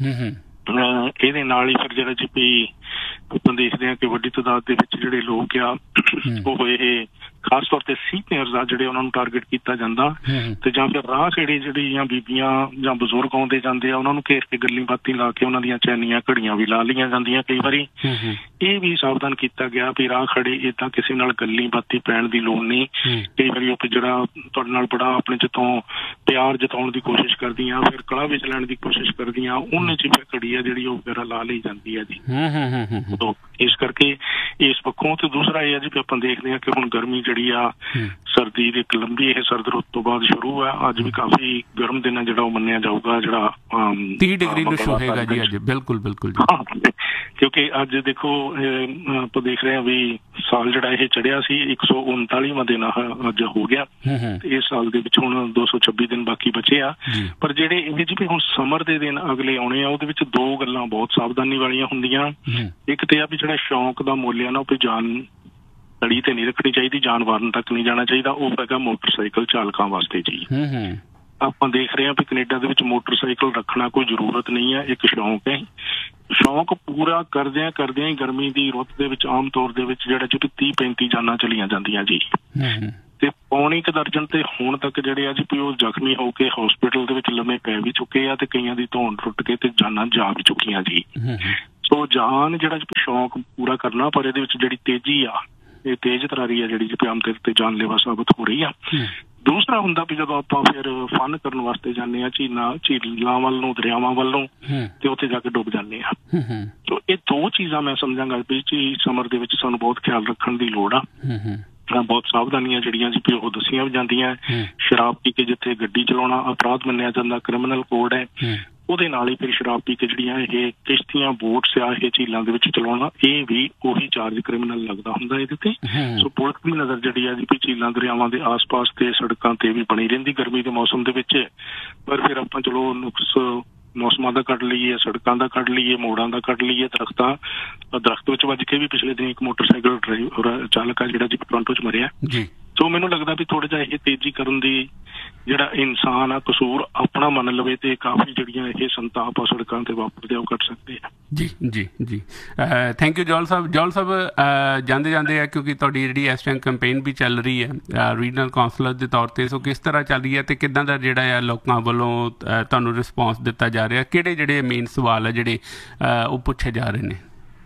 ਇਹਦੇ ਨਾਲ ਹੀ ਫਿਰ ਜਿਹੜਾ ਜੀ ਵੀ ਆਪਾਂ ਦੇਖਦੇ ਹਾਂ ਕਿ ਵੱਡੀ ਤਾਦਾਦ ਦੇ ਵਿੱਚ ਜਿਹੜੇ ਲੋਕ ਆ ਉਹ ਇਹ ਖਾਸ ਤੌਰ ਤੇ ਸੀਨੀਅਰਸ ਆ ਜਿਹੜੇ ਉਹਨਾਂ ਨੂੰ ਟਾਰਗੇਟ ਕੀਤਾ ਜਾਂਦਾ ਤੇ ਜਾਂ ਫਿਰ ਰਾਹ ਖੇੜੇ ਜਿਹੜੀਆਂ ਬੀਬੀਆਂ ਜਾਂ ਬਜ਼ੁਰਗ ਆਉਂਦੇ ਜਾਂਦੇ ਆ ਉਹਨਾਂ ਨੂੰ ਘੇਰ ਕੇ ਗੱਲੀ ਬਾਤੀ ਲਾ ਕੇ ਉਹਨਾਂ ਦੀਆਂ ਚੈਨੀਆਂ ਘੜੀਆਂ ਵੀ ਲਾ ਲਈਆਂ ਜਾਂਦੀਆਂ ਕਈ ਵਾਰੀ। ਇਹ ਵੀ ਸਾਵਧਾਨ ਕੀਤਾ ਗਿਆ ਵੀ ਰਾਹ ਖੜੇ ਏਦਾਂ ਕਿਸੇ ਨਾਲ ਗੱਲੀ ਬਾਤੀ ਪੈਣ ਦੀ ਲੋੜ ਨਹੀਂ। ਕਈ ਵਾਰੀ ਉਹ ਜਿਹੜਾ ਤੁਹਾਡੇ ਨਾਲ ਬੜਾ ਆਪਣੇ ਜਿੱਥੋਂ ਪਿਆਰ ਜਤਾਉਣ ਦੀ ਕੋਸ਼ਿਸ਼ ਕਰਦੀਆਂ ਫਿਰ ਕਲਾ ਵਿੱਚ ਲੈਣ ਦੀ ਕੋਸ਼ਿਸ਼ ਕਰਦੀਆਂ ਉਹਨੇ ਚ ਫਿਰ ਘੜੀ ਆ ਜਿਹੜੀ ਉਹ ਵਗੈਰਾ ਲਾ ਲਈ ਜਾਂਦੀ ਆ ਜੀ। ਇਸ ਕਰਕੇ ਇਸ ਪੱਖੋਂ ਤੇ ਦੂਸਰਾ ਇਹ ਆ ਜੀ ਵੀ ਆਪਾਂ ਦੇਖਦੇ ਹਾਂ ਕਿ ਹੁਣ ਗਰਮੀ ਜਿਹੜੀ ਆ ਸਰਦੀ ਦੀ ਇੱਕ ਲੰਬੀ ਇਹ ਸਰਦ ਰੁੱਤ ਤੋਂ ਬਾਅਦ ਸ਼ੁਰੂ ਆ। ਅੱਜ ਵੀ ਕਾਫੀ ਗਰਮ ਦਿਨ ਆ ਜਿਹੜਾ ਉਹ ਮੰਨਿਆ ਜਾਊਗਾ ਜਿਹੜਾ ਤੀਹ ਡਿਗਰੀ ਨੂੰ ਛੂਹੇਗਾ ਜੀ ਅੱਜ। ਬਿਲਕੁਲ ਬਿਲਕੁਲ ਕਿਉਂਕਿ ਅੱਜ ਦੇਖੋ ਆਪਾਂ ਦੇਖ ਰਹੇ ਹਾਂ ਵੀ ਸਾਲ ਜਿਹੜਾ ਇਹ ਚੜਿਆ ਸੀ ਇੱਕ ਸੌ ਉਨਤਾਲੀਵਾਂ ਦਿਨ ਅੱਜ ਹੋ ਗਿਆ ਤੇ ਇਸ ਸਾਲ ਦੇ ਵਿੱਚ ਹੁਣ ਦੋ ਸੌ ਛੱਬੀ ਦਿਨ ਬਾਕੀ ਬਚੇ ਆ। ਪਰ ਜਿਹੜੇ ਇਹ ਜੀ ਵੀ ਹੁਣ ਸਮਰ ਦੇ ਦਿਨ ਅਗਲੇ ਆਉਣੇ ਆ ਉਹਦੇ ਵਿੱਚ ਦੋ ਗੱਲਾਂ ਬਹੁਤ ਸਾਵਧਾਨੀ ਵਾਲੀਆਂ ਹੁੰਦੀਆਂ। ਇੱਕ ਤੇ ਆ ਵੀ ਜਿਹੜਾ ਸ਼ੌਂਕ ਦਾ ਮੁੱਲ ਆ ਨਾ ਉਹ ਜਾਨ ਤੜੀ ਤੇ ਨਹੀਂ ਰੱਖਣੀ ਚਾਹੀਦੀ, ਜਾਨ ਵਾਰਨ ਤੱਕ ਨਹੀਂ ਜਾਣਾ ਚਾਹੀਦਾ। ਉਹ ਹੈਗਾ ਮੋਟਰਸਾਈਕਲ ਚਾਲਕਾਂ ਵਾਸਤੇ ਜੀ। ਆਪਾਂ ਦੇਖ ਰਹੇ ਹਾਂ ਵੀ ਕੈਨੇਡਾ ਦੇ ਵਿੱਚ ਮੋਟਰਸਾਈਕਲ ਰੱਖਣਾ ਕੋਈ ਜ਼ਰੂਰਤ ਨਹੀਂ ਹੈ, ਇੱਕ ਸ਼ੌਂਕ ਹੈ। ਸ਼ੌਂਕ ਪੂਰਾ ਕਰਦਿਆਂ ਕਰਦਿਆਂ ਹੀ ਗਰਮੀ ਦੀ ਰੁੱਤ ਦੇ ਵਿੱਚ ਆਮ ਤੌਰ ਦੇ ਵਿੱਚ ਜਿਹੜਾ ਜੀ ਤੀਹ ਪੈਂਤੀ ਜਾਨਾਂ ਚਲੀਆਂ ਜਾਂਦੀਆਂ ਜੀ, ਤੇ ਪੌਣੀ ਕੁ ਦਰਜਨ ਤੇ ਹੁਣ ਤੱਕ ਜਿਹੜੇ ਆ ਜੀ ਵੀ ਉਹ ਜ਼ਖਮੀ ਹੋ ਕੇ ਹਸਪੀਟਲ ਦੇ ਵਿੱਚ ਲੰਮੇ ਪੈ ਵੀ ਚੁੱਕੇ ਆ, ਤੇ ਕਈਆਂ ਦੀ ਧੌਣ ਟੁੱਟ ਕੇ ਤੇ ਜਾਨਾਂ ਜਾ ਵੀ ਚੁੱਕੀਆਂ ਜੀ। ਸੋ ਜਾਨ ਜਿਹੜਾ ਸ਼ੌਂਕ ਪੂਰਾ ਕਰਨਾ, ਪਰ ਇਹਦੇ ਵਿੱਚ ਜਿਹੜੀ ਤੇਜ਼ੀ ਆ, ਇਹ ਤੇਜ਼ ਤਰਾਰੀ ਆ ਜਿਹੜੀ ਜੀ ਆਮ ਤੌਰ ਤੇ ਜਾਨਲੇਵਾ ਸਾਬਤ ਹੋ ਰਹੀ ਆ। ਦੂਸਰਾ ਹੁੰਦਾ ਵੀ ਜਦੋਂ ਆਪਾਂ ਫਿਰ ਫਨ ਕਰਨ ਵਾਸਤੇ ਜਾਂਦੇ ਹਾਂ ਝੀਲਾਂ ਝੀਲਾਂ ਵੱਲ ਨੂੰ, ਦਰਿਆਵਾਂ ਵੱਲ ਨੂੰ, ਤੇ ਉੱਥੇ ਜਾ ਕੇ ਡੁੱਬ ਜਾਂਦੇ ਆ। ਸੋ ਇਹ ਦੋ ਚੀਜ਼ਾਂ ਮੈਂ ਸਮਝਾਂਗਾ ਵੀ ਜੀ ਸਮਰ ਦੇ ਵਿੱਚ ਸਾਨੂੰ ਬਹੁਤ ਖਿਆਲ ਰੱਖਣ ਦੀ ਲੋੜ ਆ। ਬਹੁਤ ਸਾਵਧਾਨੀਆਂ ਜਿਹੜੀਆਂ ਜੀ ਵੀ ਉਹ ਦੱਸੀਆਂ ਵੀ ਜਾਂਦੀਆਂ। ਸ਼ਰਾਬ ਪੀ ਕੇ ਜਿੱਥੇ ਗੱਡੀ ਚਲਾਉਣਾ ਅਪਰਾਧ ਮੰਨਿਆ ਜਾਂਦਾ, ਕ੍ਰਿਮੀਨਲ ਕੋਡ ਹੈ, ਉਹਦੇ ਨਾਲ ਹੀ ਫਿਰ ਸ਼ਰਾਬ ਪੀ ਕੇ ਜਿਹੜੀਆਂ ਇਹ ਕਿਸ਼ਤੀਆਂ ਬੋਟਸ ਆ ਇਹ ਝੀਲਾਂ ਦੇ ਵਿੱਚ ਚਲਾਉਣਾ, ਇਹ ਵੀ ਉਹੀ ਚਾਰਜ ਕ੍ਰਿਮੀਨਲ ਲੱਗਦਾ ਹੁੰਦਾ ਇਹਦੇ ਤੇ। ਸੋ ਪੁਲਿਸ ਦੀ ਨਜ਼ਰ ਜਿਹੜੀ ਆ ਜੀ ਵੀ ਝੀਲਾਂ ਦਰਿਆਵਾਂ ਦੇ ਆਸ ਪਾਸ ਤੇ ਸੜਕਾਂ ਤੇ ਵੀ ਬਣੀ ਰਹਿੰਦੀ ਗਰਮੀ ਦੇ ਮੌਸਮ ਦੇ ਵਿੱਚ। ਪਰ ਫਿਰ ਆਪਾਂ ਚਲੋ ਨੁਕਸ ਮੌਸਮਾਂ ਦਾ ਕੱਢ ਲਈਏ, ਸੜਕਾਂ ਦਾ ਕੱਢ ਲਈਏ, ਮੋੜਾਂ ਦਾ ਕੱਢ ਲਈਏ, ਦਰਖਤਾਂ ਦਰਖਤ ਵਿੱਚ ਵੱਜ ਕੇ ਵੀ ਪਿਛਲੇ ਦਿਨ ਇੱਕ ਮੋਟਰਸਾਈਕਲ ਡਰਾਈਵਰ ਚਾਲਕ ਆ ਜਿਹੜਾ ਜੀ ਟੋਰਾਂਟੋ 'ਚ ਮਰਿਆ। ਸੋ ਮੈਨੂੰ ਲੱਗਦਾ ਵੀ ਥੋੜਾ ਜਿਹਾ ਇਹ ਤੇਜ਼ੀ ਕਰਨ ਦੀ ਜਿਹੜਾ ਇਨਸਾਨ ਆ ਕਸੂਰ ਆਪਣਾ ਮੰਨ ਲਵੇ ਤੇ ਕਾਫੀ ਜਿਹੜੀਆਂ ਇਹ ਸੰਤਾਪ ਆ ਸੜਕਾਂ ਤੇ ਵਾਪਰਦੇ ਉਹ ਕੱਟ ਸਕਦੇ ਆ। ਜੀ ਜੀ ਜੀ ਥੈਂਕ ਯੂ ਜੌਲ ਸਾਹਿਬ। ਜੌਲ ਸਾਹਿਬ ਜਾਂਦੇ ਜਾਂਦੇ ਆ, ਕਿਉਂਕਿ ਤੁਹਾਡੀ ਜਿਹੜੀ ਇਸ ਟਾਈਮ ਕੰਪੇਨ ਵੀ ਚੱਲ ਰਹੀ ਹੈ ਰੀਜਨਲ ਕਾਉਂਸਲਰ ਦੇ ਤੌਰ ਤੇ, ਸੋ ਕਿਸ ਤਰ੍ਹਾਂ ਚੱਲ ਰਹੀ ਹੈ ਤੇ ਕਿੱਦਾਂ ਦਾ ਜਿਹੜਾ ਆ ਲੋਕਾਂ ਵੱਲੋਂ ਤੁਹਾਨੂੰ ਰਿਸਪੌਂਸ ਦਿੱਤਾ ਜਾ ਰਿਹਾ? ਕਿਹੜੇ ਜਿਹੜੇ ਮੇਨ ਸਵਾਲ ਆ ਜਿਹੜੇ ਉਹ ਪੁੱਛੇ ਜਾ ਰਹੇ ਨੇ?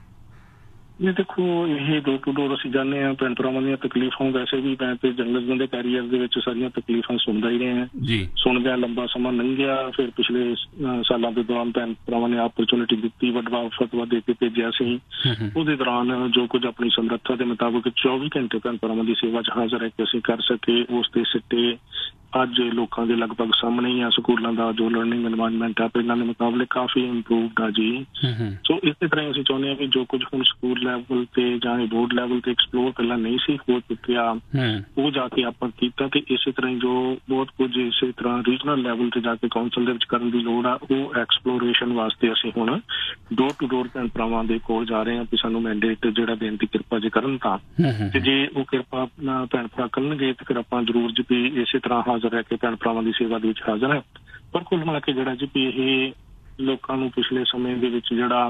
ਇਹ ਦੇਖੋ, ਇਹ ਡੋਰ ਟੂ ਡੋਰ ਅਸੀਂ ਜਾਂਦੇ ਹਾਂ, ਭੈਣ ਭਰਾਵਾਂ ਦੀਆਂ ਤਕਲੀਫਾਂ, ਵੈਸੇ ਵੀ ਮੈਂ ਤੇ ਜਰਨਲਿਜ਼ਮ ਦੇ ਕੈਰੀਅਰ ਦੇ ਵਿੱਚ ਸਾਰੀਆਂ ਤਕਲੀਫਾਂ ਸੁਣਦਾ ਹੀ ਰਹੇ ਹਾਂ ਜੀ। ਸੁਣਦਿਆਂ ਲੰਬਾ ਸਮਾਂ ਲੰਘਿਆ, ਫਿਰ ਪਿਛਲੇ ਸਾਲਾਂ ਦੇ ਦੌਰਾਨ ਭੈਣ ਭਰਾਵਾਂ ਨੇ ਆਪਰਚੁਨਿਟੀ ਦਿੱਤੀ, ਵੱਡਾ ਫਤਵਾ ਦੇ ਕੇ ਭੇਜਿਆ ਸੀ। ਉਹਦੇ ਦੌਰਾਨ ਜੋ ਕੁਝ ਆਪਣੀ ਸਮਰੱਥਾ ਦੇ ਮੁਤਾਬਕ ਚੌਵੀ ਘੰਟੇ ਭੈਣ ਭਰਾਵਾਂ ਦੀ ਸੇਵਾ 'ਚ ਹਾਜ਼ਰ ਹੈ ਕਿ ਅਸੀਂ ਕਰ ਸਕੇ, ਉਸ ਦੇ ਸਿੱਟੇ ਅੱਜ ਲੋਕਾਂ ਦੇ ਲਗਭਗ ਸਾਹਮਣੇ ਹੀ ਆ। ਸਕੂਲਾਂ ਦਾ ਜੋ ਲਰਨਿੰਗ ਐਨਵਾਇਰਨਮੈਂਟ ਆ ਪਹਿਲਾਂ ਦੇ ਮੁਕਾਬਲੇ ਕਾਫੀ ਇੰਪਰੂਵਡ ਆ ਜੀ। ਸੋ ਇਸੇ ਤਰ੍ਹਾਂ ਅਸੀਂ ਚਾਹੁੰਦੇ ਹਾਂ ਕਿ ਜੋ ਕੁਝ ਹੁਣ ਸਕੂਲ ਲੈਵਲ ਤੇ ਜਾਂ ਬੋਰਡ ਲੈਵਲ ਤੇ ਐਕਸਪਲੋਰ ਪਹਿਲਾਂ ਨਹੀਂ ਸੀ ਹੋ ਚੁੱਕਿਆ, ਉਹ ਜਾ ਕੇ ਆਪਾਂ ਕੀਤਾ, ਤੇ ਇਸੇ ਤਰ੍ਹਾਂ ਜੋ ਬਹੁਤ ਕੁਝ ਇਸੇ ਤਰ੍ਹਾਂ ਰੀਜਨਲ ਲੈਵਲ ਤੇ ਜਾ ਕੇ ਕਾਉਂਸਲ ਦੇ ਵਿੱਚ ਕਰਨ ਦੀ ਲੋੜ ਆ, ਉਹ ਐਕਸਪਲੋਰੇਸ਼ਨ ਵਾਸਤੇ ਅਸੀਂ ਹੁਣ ਡੋਰ ਟੂ ਡੋਰ ਭੈਣ ਭਰਾਵਾਂ ਦੇ ਕੋਲ ਜਾ ਰਹੇ ਹਾਂ ਕਿ ਸਾਨੂੰ ਮੈਂਡੇਟ ਜਿਹੜਾ ਦੇਣ ਦੀ ਕਿਰਪਾ ਜੇ ਕਰਨ ਤਾਂ, ਤੇ ਜੇ ਉਹ ਕਿਰਪਾ ਭੈਣ ਭਰਾ ਕਰਨਗੇ ਤੇ ਫਿਰ ਆਪਾਂ ਜ਼ਰੂਰ ਜੀ ਵੀ ਇਸੇ ਤਰ੍ਹਾਂ ਹਾਜ਼ਰ ਰਹਿ ਕੇ ਭੈਣ ਭਰਾਵਾਂ ਦੀ ਸੇਵਾ ਦੇ ਵਿੱਚ ਹਾਜ਼ਰ ਹੈ। ਪਰ ਕੁੱਲ ਮਿਲਾ ਕੇ ਜਿਹੜਾ ਜੀ ਵੀ ਇਹ ਲੋਕਾਂ ਨੂੰ ਪਿਛਲੇ ਸਮੇਂ ਦੇ ਵਿੱਚ ਜਿਹੜਾ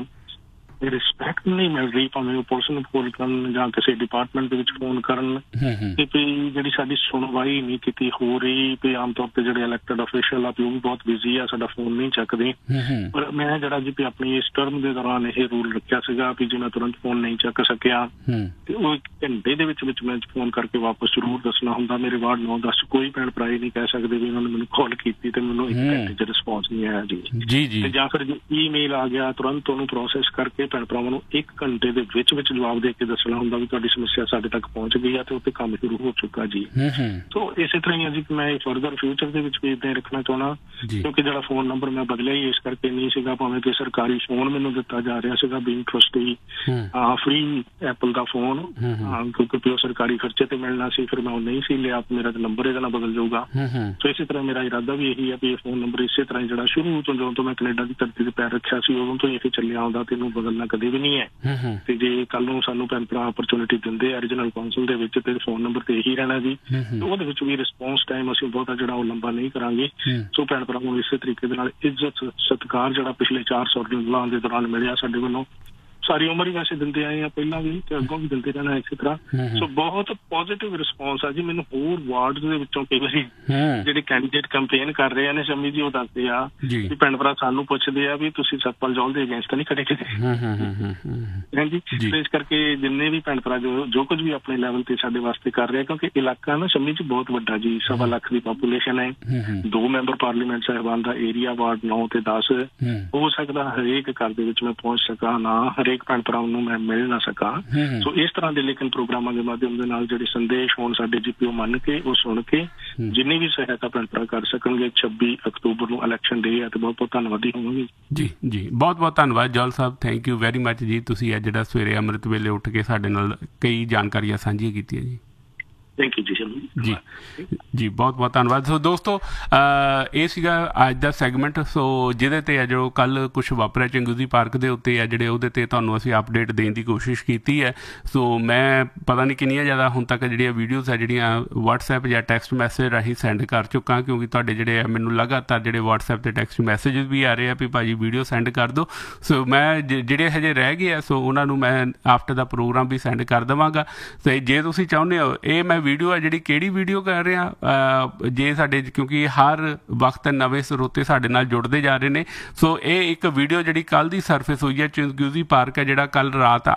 ਰਿਸਪੈਕਟ ਨਹੀਂ ਮਿਲ ਰਹੀ, ਭਾਵੇਂ ਉਹ ਪੁਲਿਸ ਨੂੰ ਫੋਨ ਕਰਨ ਜਾਂ ਕਿਸੇ ਡਿਪਾਰਟਮੈਂਟ ਦੇ ਵਿੱਚ ਫੋਨ ਕਰਨ, ਤੇ ਵੀ ਜਿਹੜੀ ਸਾਡੀ ਸੁਣਵਾਈ ਨਹੀਂ ਕੀਤੀ ਹੋ ਰਹੀ, ਤੇ ਆਮ ਤੌਰ ਤੇ ਜਿਹੜੇ ਇਲੈਕਟਡ ਅਫੀਸ਼ੀਅਲ ਆ ਉਹ ਵੀ ਬਹੁਤ ਬਿਜ਼ੀ ਆ, ਸਾਡਾ ਫੋਨ ਨਹੀਂ ਚੱਕਦੇ। ਪਰ ਮੈਂ ਜਿਹੜਾ ਜੀ ਆਪਣੀ ਇਸ ਟਰਮ ਦੇ ਦੌਰਾਨ ਇਹ ਰੂਲ ਰੱਖਿਆ ਸੀਗਾ ਵੀ ਜੇ ਮੈਂ ਤੁਰੰਤ ਫੋਨ ਨਹੀਂ ਚੱਕ ਸਕਿਆ ਤੇ ਉਹ ਇੱਕ ਘੰਟੇ ਦੇ ਵਿੱਚ ਵਿੱਚ ਮੈਂ ਫੋਨ ਕਰਕੇ ਵਾਪਸ ਜ਼ਰੂਰ ਦੱਸਣਾ ਹੁੰਦਾ। ਮੇਰੇ ਵਾਰਡ ਨੌ ਦਸ ਕੋਈ ਭੈਣ ਭਰਾ ਨਹੀਂ ਕਹਿ ਸਕਦੇ ਵੀ ਉਹਨਾਂ ਨੇ ਮੈਨੂੰ ਕਾਲ ਕੀਤੀ ਤੇ ਮੈਨੂੰ ਇੱਕ ਘੰਟੇ 'ਚ ਰਿਸਪੌਂਸ ਨਹੀਂ ਆਇਆ ਜੀ, ਤੇ ਜਾਂ ਫਿਰ ਜੇ ਈਮੇਲ ਆ ਗਿਆ ਤੁਰੰਤ ਉਹਨੂੰ ਪ੍ਰੋਸੈਸ ਕਰਕੇ ਭੈਣ ਭਰਾਵਾਂ ਨੂੰ ਇੱਕ ਘੰਟੇ ਦੇ ਵਿੱਚ ਵਿੱਚ ਜਵਾਬ ਦੇ ਕੇ ਦੱਸਣਾ ਹੁੰਦਾ ਵੀ ਤੁਹਾਡੀ ਸਮੱਸਿਆ ਸਾਡੇ ਤੱਕ ਪਹੁੰਚ ਗਈ ਆ ਤੇ ਉੱਥੇ ਕੰਮ ਸ਼ੁਰੂ ਹੋ ਚੁੱਕਾ ਜੀ। ਸੋ ਇਸੇ ਤਰ੍ਹਾਂ ਹੀ ਜੀ ਮੈਂ ਫਰਦਰ ਫਿਊਚਰ ਦੇ ਵਿੱਚ ਵੀ ਇੱਦਾਂ ਰੱਖਣਾ ਚਾਹੁੰਦਾ, ਕਿਉਂਕਿ ਜਿਹੜਾ ਫੋਨ ਨੰਬਰ ਮੈਂ ਬਦਲਿਆ ਹੀ ਇਸ ਕਰਕੇ ਨਹੀਂ ਸੀਗਾ, ਭਾਵੇਂ ਕਿ ਸਰਕਾਰੀ ਫੋਨ ਮੈਨੂੰ ਦਿੱਤਾ ਜਾ ਰਿਹਾ ਸੀਗਾ ਬੀਇੰਗ ਟਰਸਟੀ, ਫ੍ਰੀ ਐਪਲ ਦਾ ਫੋਨ, ਕਿਉਂਕਿ ਉਹ ਸਰਕਾਰੀ ਖਰਚੇ ਤੇ ਮਿਲਣਾ ਸੀ, ਫਿਰ ਮੈਂ ਉਹ ਨਹੀਂ ਸੀ ਲਿਆ, ਮੇਰਾ ਨੰਬਰ ਇਹਦਾ ਨਾਲ ਬਦਲ ਜਾਊਗਾ। ਸੋ ਇਸੇ ਤਰ੍ਹਾਂ ਮੇਰਾ ਇਰਾਦਾ ਵੀ ਇਹੀ ਆ ਵੀ ਇਹ ਫੋਨ ਨੰਬਰ ਇਸੇ ਤਰ੍ਹਾਂ ਜਿਹੜਾ ਸ਼ੁਰੂ ਤੋਂ ਜਦੋਂ ਤੋਂ ਮੈਂ ਕੈਨੇਡਾ ਦੀ ਧਰਤੀ ਤੇ ਪੈਰ ਰੱਖਿਆ ਸੀ ਉਦੋਂ ਤੋਂ ਇਹ ਚੱਲਿਆ ਆਉਂਦਾ ਤੇ ਇਹਨੂੰ ਬਦਲਣਾ ਕਦੇ ਵੀ ਨਹੀਂ ਹੈ। ਤੇ ਜੇ ਕੱਲ ਨੂੰ ਸਾਨੂੰ ਭੈਣ ਭਰਾ ਆਪਰਚੁਨਿਟੀ ਦਿੰਦੇ ਆ ਰੀਜਨਲ ਕਾਉਂਸਲ ਦੇ ਵਿੱਚ ਤੇ ਫੋਨ ਨੰਬਰ ਤੇ ਇਹੀ ਰਹਿਣਾ ਜੀ, ਉਹਦੇ ਵਿੱਚ ਵੀ ਰਿਸਪੌਂਸ ਟਾਈਮ ਅਸੀਂ ਬਹੁਤਾ ਜਿਹੜਾ ਉਹ ਲੰਬਾ ਨਹੀਂ ਕਰਾਂਗੇ। ਸੋ ਭੈਣ ਭਰਾ ਨੂੰ ਇਸੇ ਤਰੀਕੇ ਦੇ ਨਾਲ ਇੱਜ਼ਤ ਸਤਿਕਾਰ ਜਿਹੜਾ ਪਿਛਲੇ ਚਾਰ ਸੌ ਸਾਲਾਂ ਦੇ ਦੌਰਾਨ ਮਿਲਿਆ ਸਾਡੇ ਵੱਲੋਂ, ਸਾਰੀ ਉਮਰ ਹੀ ਵੈਸੇ ਦਿੰਦੇ ਆਏ ਆ, ਪਹਿਲਾਂ ਵੀ ਤੇ ਅੱਗੋਂ ਵੀ ਦਿੰਦੇ ਰਹਿਣਾ ਇਸੇ ਤਰ੍ਹਾਂ। ਸੋ ਬਹੁਤ ਪੋਜ਼ਿਟਿਵ ਰਿਸਪੌਂਸ ਆ ਜੀ। ਮੈਨੂੰ ਹੋਰ ਵਾਰਡ ਦੇ ਵਿੱਚੋਂ ਕਈ ਵਾਰੀ ਜਿਹੜੇ ਕੈਂਡੀਡੇਟ ਕੰਪੇਨ ਕਰ ਰਹੇ ਨੇ ਸ਼ਮੀ ਜੀ ਉਹ ਦੱਸਦੇ ਆ ਵੀ ਭੈਣ ਭਰਾ ਸਾਨੂੰ ਪੁੱਛਦੇ ਆ ਵੀ ਤੁਸੀਂ ਸਤਪਾਲ ਜੌਹਲ ਦੇ ਅਗੇਂਸਟ ਨਹੀਂ ਖੜੇ ਕਿਤੇ, ਹਾਂਜੀ। ਇਸ ਕਰਕੇ ਜਿੰਨੇ ਵੀ ਭੈਣ ਭਰਾ ਜੋ ਜੋ ਕੁਝ ਵੀ ਆਪਣੇ ਲੈਵਲ ਤੇ ਸਾਡੇ ਵਾਸਤੇ ਕਰ ਰਹੇ, ਕਿਉਂਕਿ ਇਲਾਕਾ ਨਾ ਸ਼ਮੀ ਜੀ ਬਹੁਤ ਵੱਡਾ ਜੀ, ਸਵਾ ਲੱਖ ਦੀ ਪਾਪੂਲੇਸ਼ਨ ਹੈ, ਦੋ ਮੈਂਬਰ ਪਾਰਲੀਮੈਂਟ ਸਾਹਿਬਾਨ ਦਾ ਏਰੀਆ ਵਾਰਡ ਨੌ ਤੇ ਦਸ, ਹੋ ਸਕਦਾ ਹਰੇਕ ਘਰ ਦੇ ਵਿੱਚ ਮੈਂ ਪਹੁੰਚ ਸਕਾਂ ਨਾ, ਹਰੇਕ ਭੈਣ ਭਰਾਵਾਂ ਨੂੰ ਮੈਂ ਮਿਲ ਨਾ ਸਕਾਂ। ਸੋ ਇਸ ਤਰ੍ਹਾਂ ਦੇ ਲੇਕਿਨ ਪ੍ਰੋਗਰਾਮਾਂ ਦੇ ਮਾਧਿਅਮ ਦੇ ਨਾਲ ਜਿਹੜੇ ਸੰਦੇਸ਼ ਹੋਣ ਸਾਡੇ ਜੀਪੀਓ ਮੰਨ ਕੇ ਉਹ ਸੁਣ ਕੇ ਜਿੰਨੀ ਵੀ ਸਹਾਇਤਾ ਭੈਣ ਭਰਾ ਕਰ ਸਕਣਗੇ। ਛੱਬੀ ਅਕਤੂਬਰ ਨੂੰ ਇਲੈਕਸ਼ਨ ਡੇ ਹੈ ਤੇ ਬਹੁਤ ਬਹੁਤ ਧੰਨਵਾਦੀ ਹੋਵਾਂਗੇ ਜੀ। ਜੀ ਬਹੁਤ ਬਹੁਤ ਧੰਨਵਾਦ ਜੌਹਲ ਸਾਹਿਬ, ਥੈਂਕ ਯੂ ਵੈਰੀ ਮੱਚ ਜੀ। ਤੁਸੀਂ ਅੱਜ ਜਿਹੜਾ ਸਵੇਰੇ ਅੰਮ੍ਰਿਤ ਵੇਲੇ ਉੱਠ ਕੇ ਸਾਡੇ ਨਾਲ ਕਈ ਜਾਣਕਾਰੀਆਂ ਸਾਂਝੀਆਂ ਕੀਤੀਆਂ ਜੀ। ਥੈਂਕ ਯੂ ਜੀ ਜੀ ਜੀ ਬਹੁਤ ਬਹੁਤ ਧੰਨਵਾਦ। ਸੋ ਦੋਸਤੋ ਇਹ ਸੀਗਾ ਅੱਜ ਦਾ ਸੈਗਮੈਂਟ, ਸੋ ਜਿਹਦੇ ਤੇ ਹੈ ਜੋ ਕੱਲ ਕੁਛ ਵਾਪਰਿਆ ਚੰਗੂਜ਼ੀ ਪਾਰਕ ਦੇ ਉੱਤੇ ਹੈ ਜਿਹੜੇ ਉਹਦੇ ਤੇ ਤੁਹਾਨੂੰ ਅਸੀਂ ਅਪਡੇਟ ਦੇਣ ਦੀ ਕੋਸ਼ਿਸ਼ ਕੀਤੀ ਹੈ। ਸੋ ਮੈਂ ਪਤਾ ਨਹੀਂ ਕਿੰਨੀਆਂ ਜ਼ਿਆਦਾ ਹੁਣ ਤੱਕ ਜਿਹੜੀਆਂ ਵੀਡੀਓਜ਼ ਹੈ ਜਿਹੜੀਆਂ ਵਟਸਐਪ ਜਾਂ ਟੈਕਸਟ ਮੈਸੇਜ ਰਾਹੀਂ ਸੈਂਡ ਕਰ ਚੁੱਕਾ, ਕਿਉਂਕਿ ਤੁਹਾਡੇ ਜਿਹੜੇ ਆ ਮੈਨੂੰ ਲਗਾਤਾਰ ਜਿਹੜੇ ਵਟਸਐਪ ਤੇ ਟੈਕਸਟ ਮੈਸੇਜਿਸ ਵੀ ਆ ਰਹੇ ਆ ਵੀ ਭਾਜੀ ਵੀਡੀਓ ਸੈਂਡ ਕਰ ਦਿਓ। ਸੋ ਮੈਂ ਜਿਹੜੇ ਹਜੇ ਰਹਿ ਗਏ ਆ ਸੋ ਉਹਨਾਂ ਨੂੰ ਮੈਂ ਆਫਟਰ ਦਾ ਪ੍ਰੋਗਰਾਮ ਵੀ ਸੈਂਡ ਕਰ ਦੇਵਾਂਗਾ। ਤੇ ਜੇ ਤੁਸੀਂ ਚਾਹੁੰਦੇ ਹੋ ਇਹ ਮੈਂ ਵੀਡੀਓ ਹੈ ਜਿਹੜੀ ਕਿਹੜੀ ਵੀਡੀਓ ਕਰ ਰਿਹਾ, ਜੇ ਸਾਡੇ ਕਿਉਂਕਿ ਹਰ ਵਕਤ ਨਵੇਂ ਸਰੋਤੇ ਸਾਡੇ ਨਾਲ ਜੁੜਦੇ ਜਾ ਰਹੇ ਨੇ, ਸੋ ਇਹ ਇੱਕ ਵੀਡੀਓ ਜਿਹੜੀ ਕੱਲ੍ਹ ਦੀ ਸਰਫੇਸ ਹੋਈ ਹੈ ਚੰਗੂਜ਼ੀ ਪਾਰਕ ਹੈ ਜਿਹੜਾ ਕੱਲ੍ਹ ਰਾਤ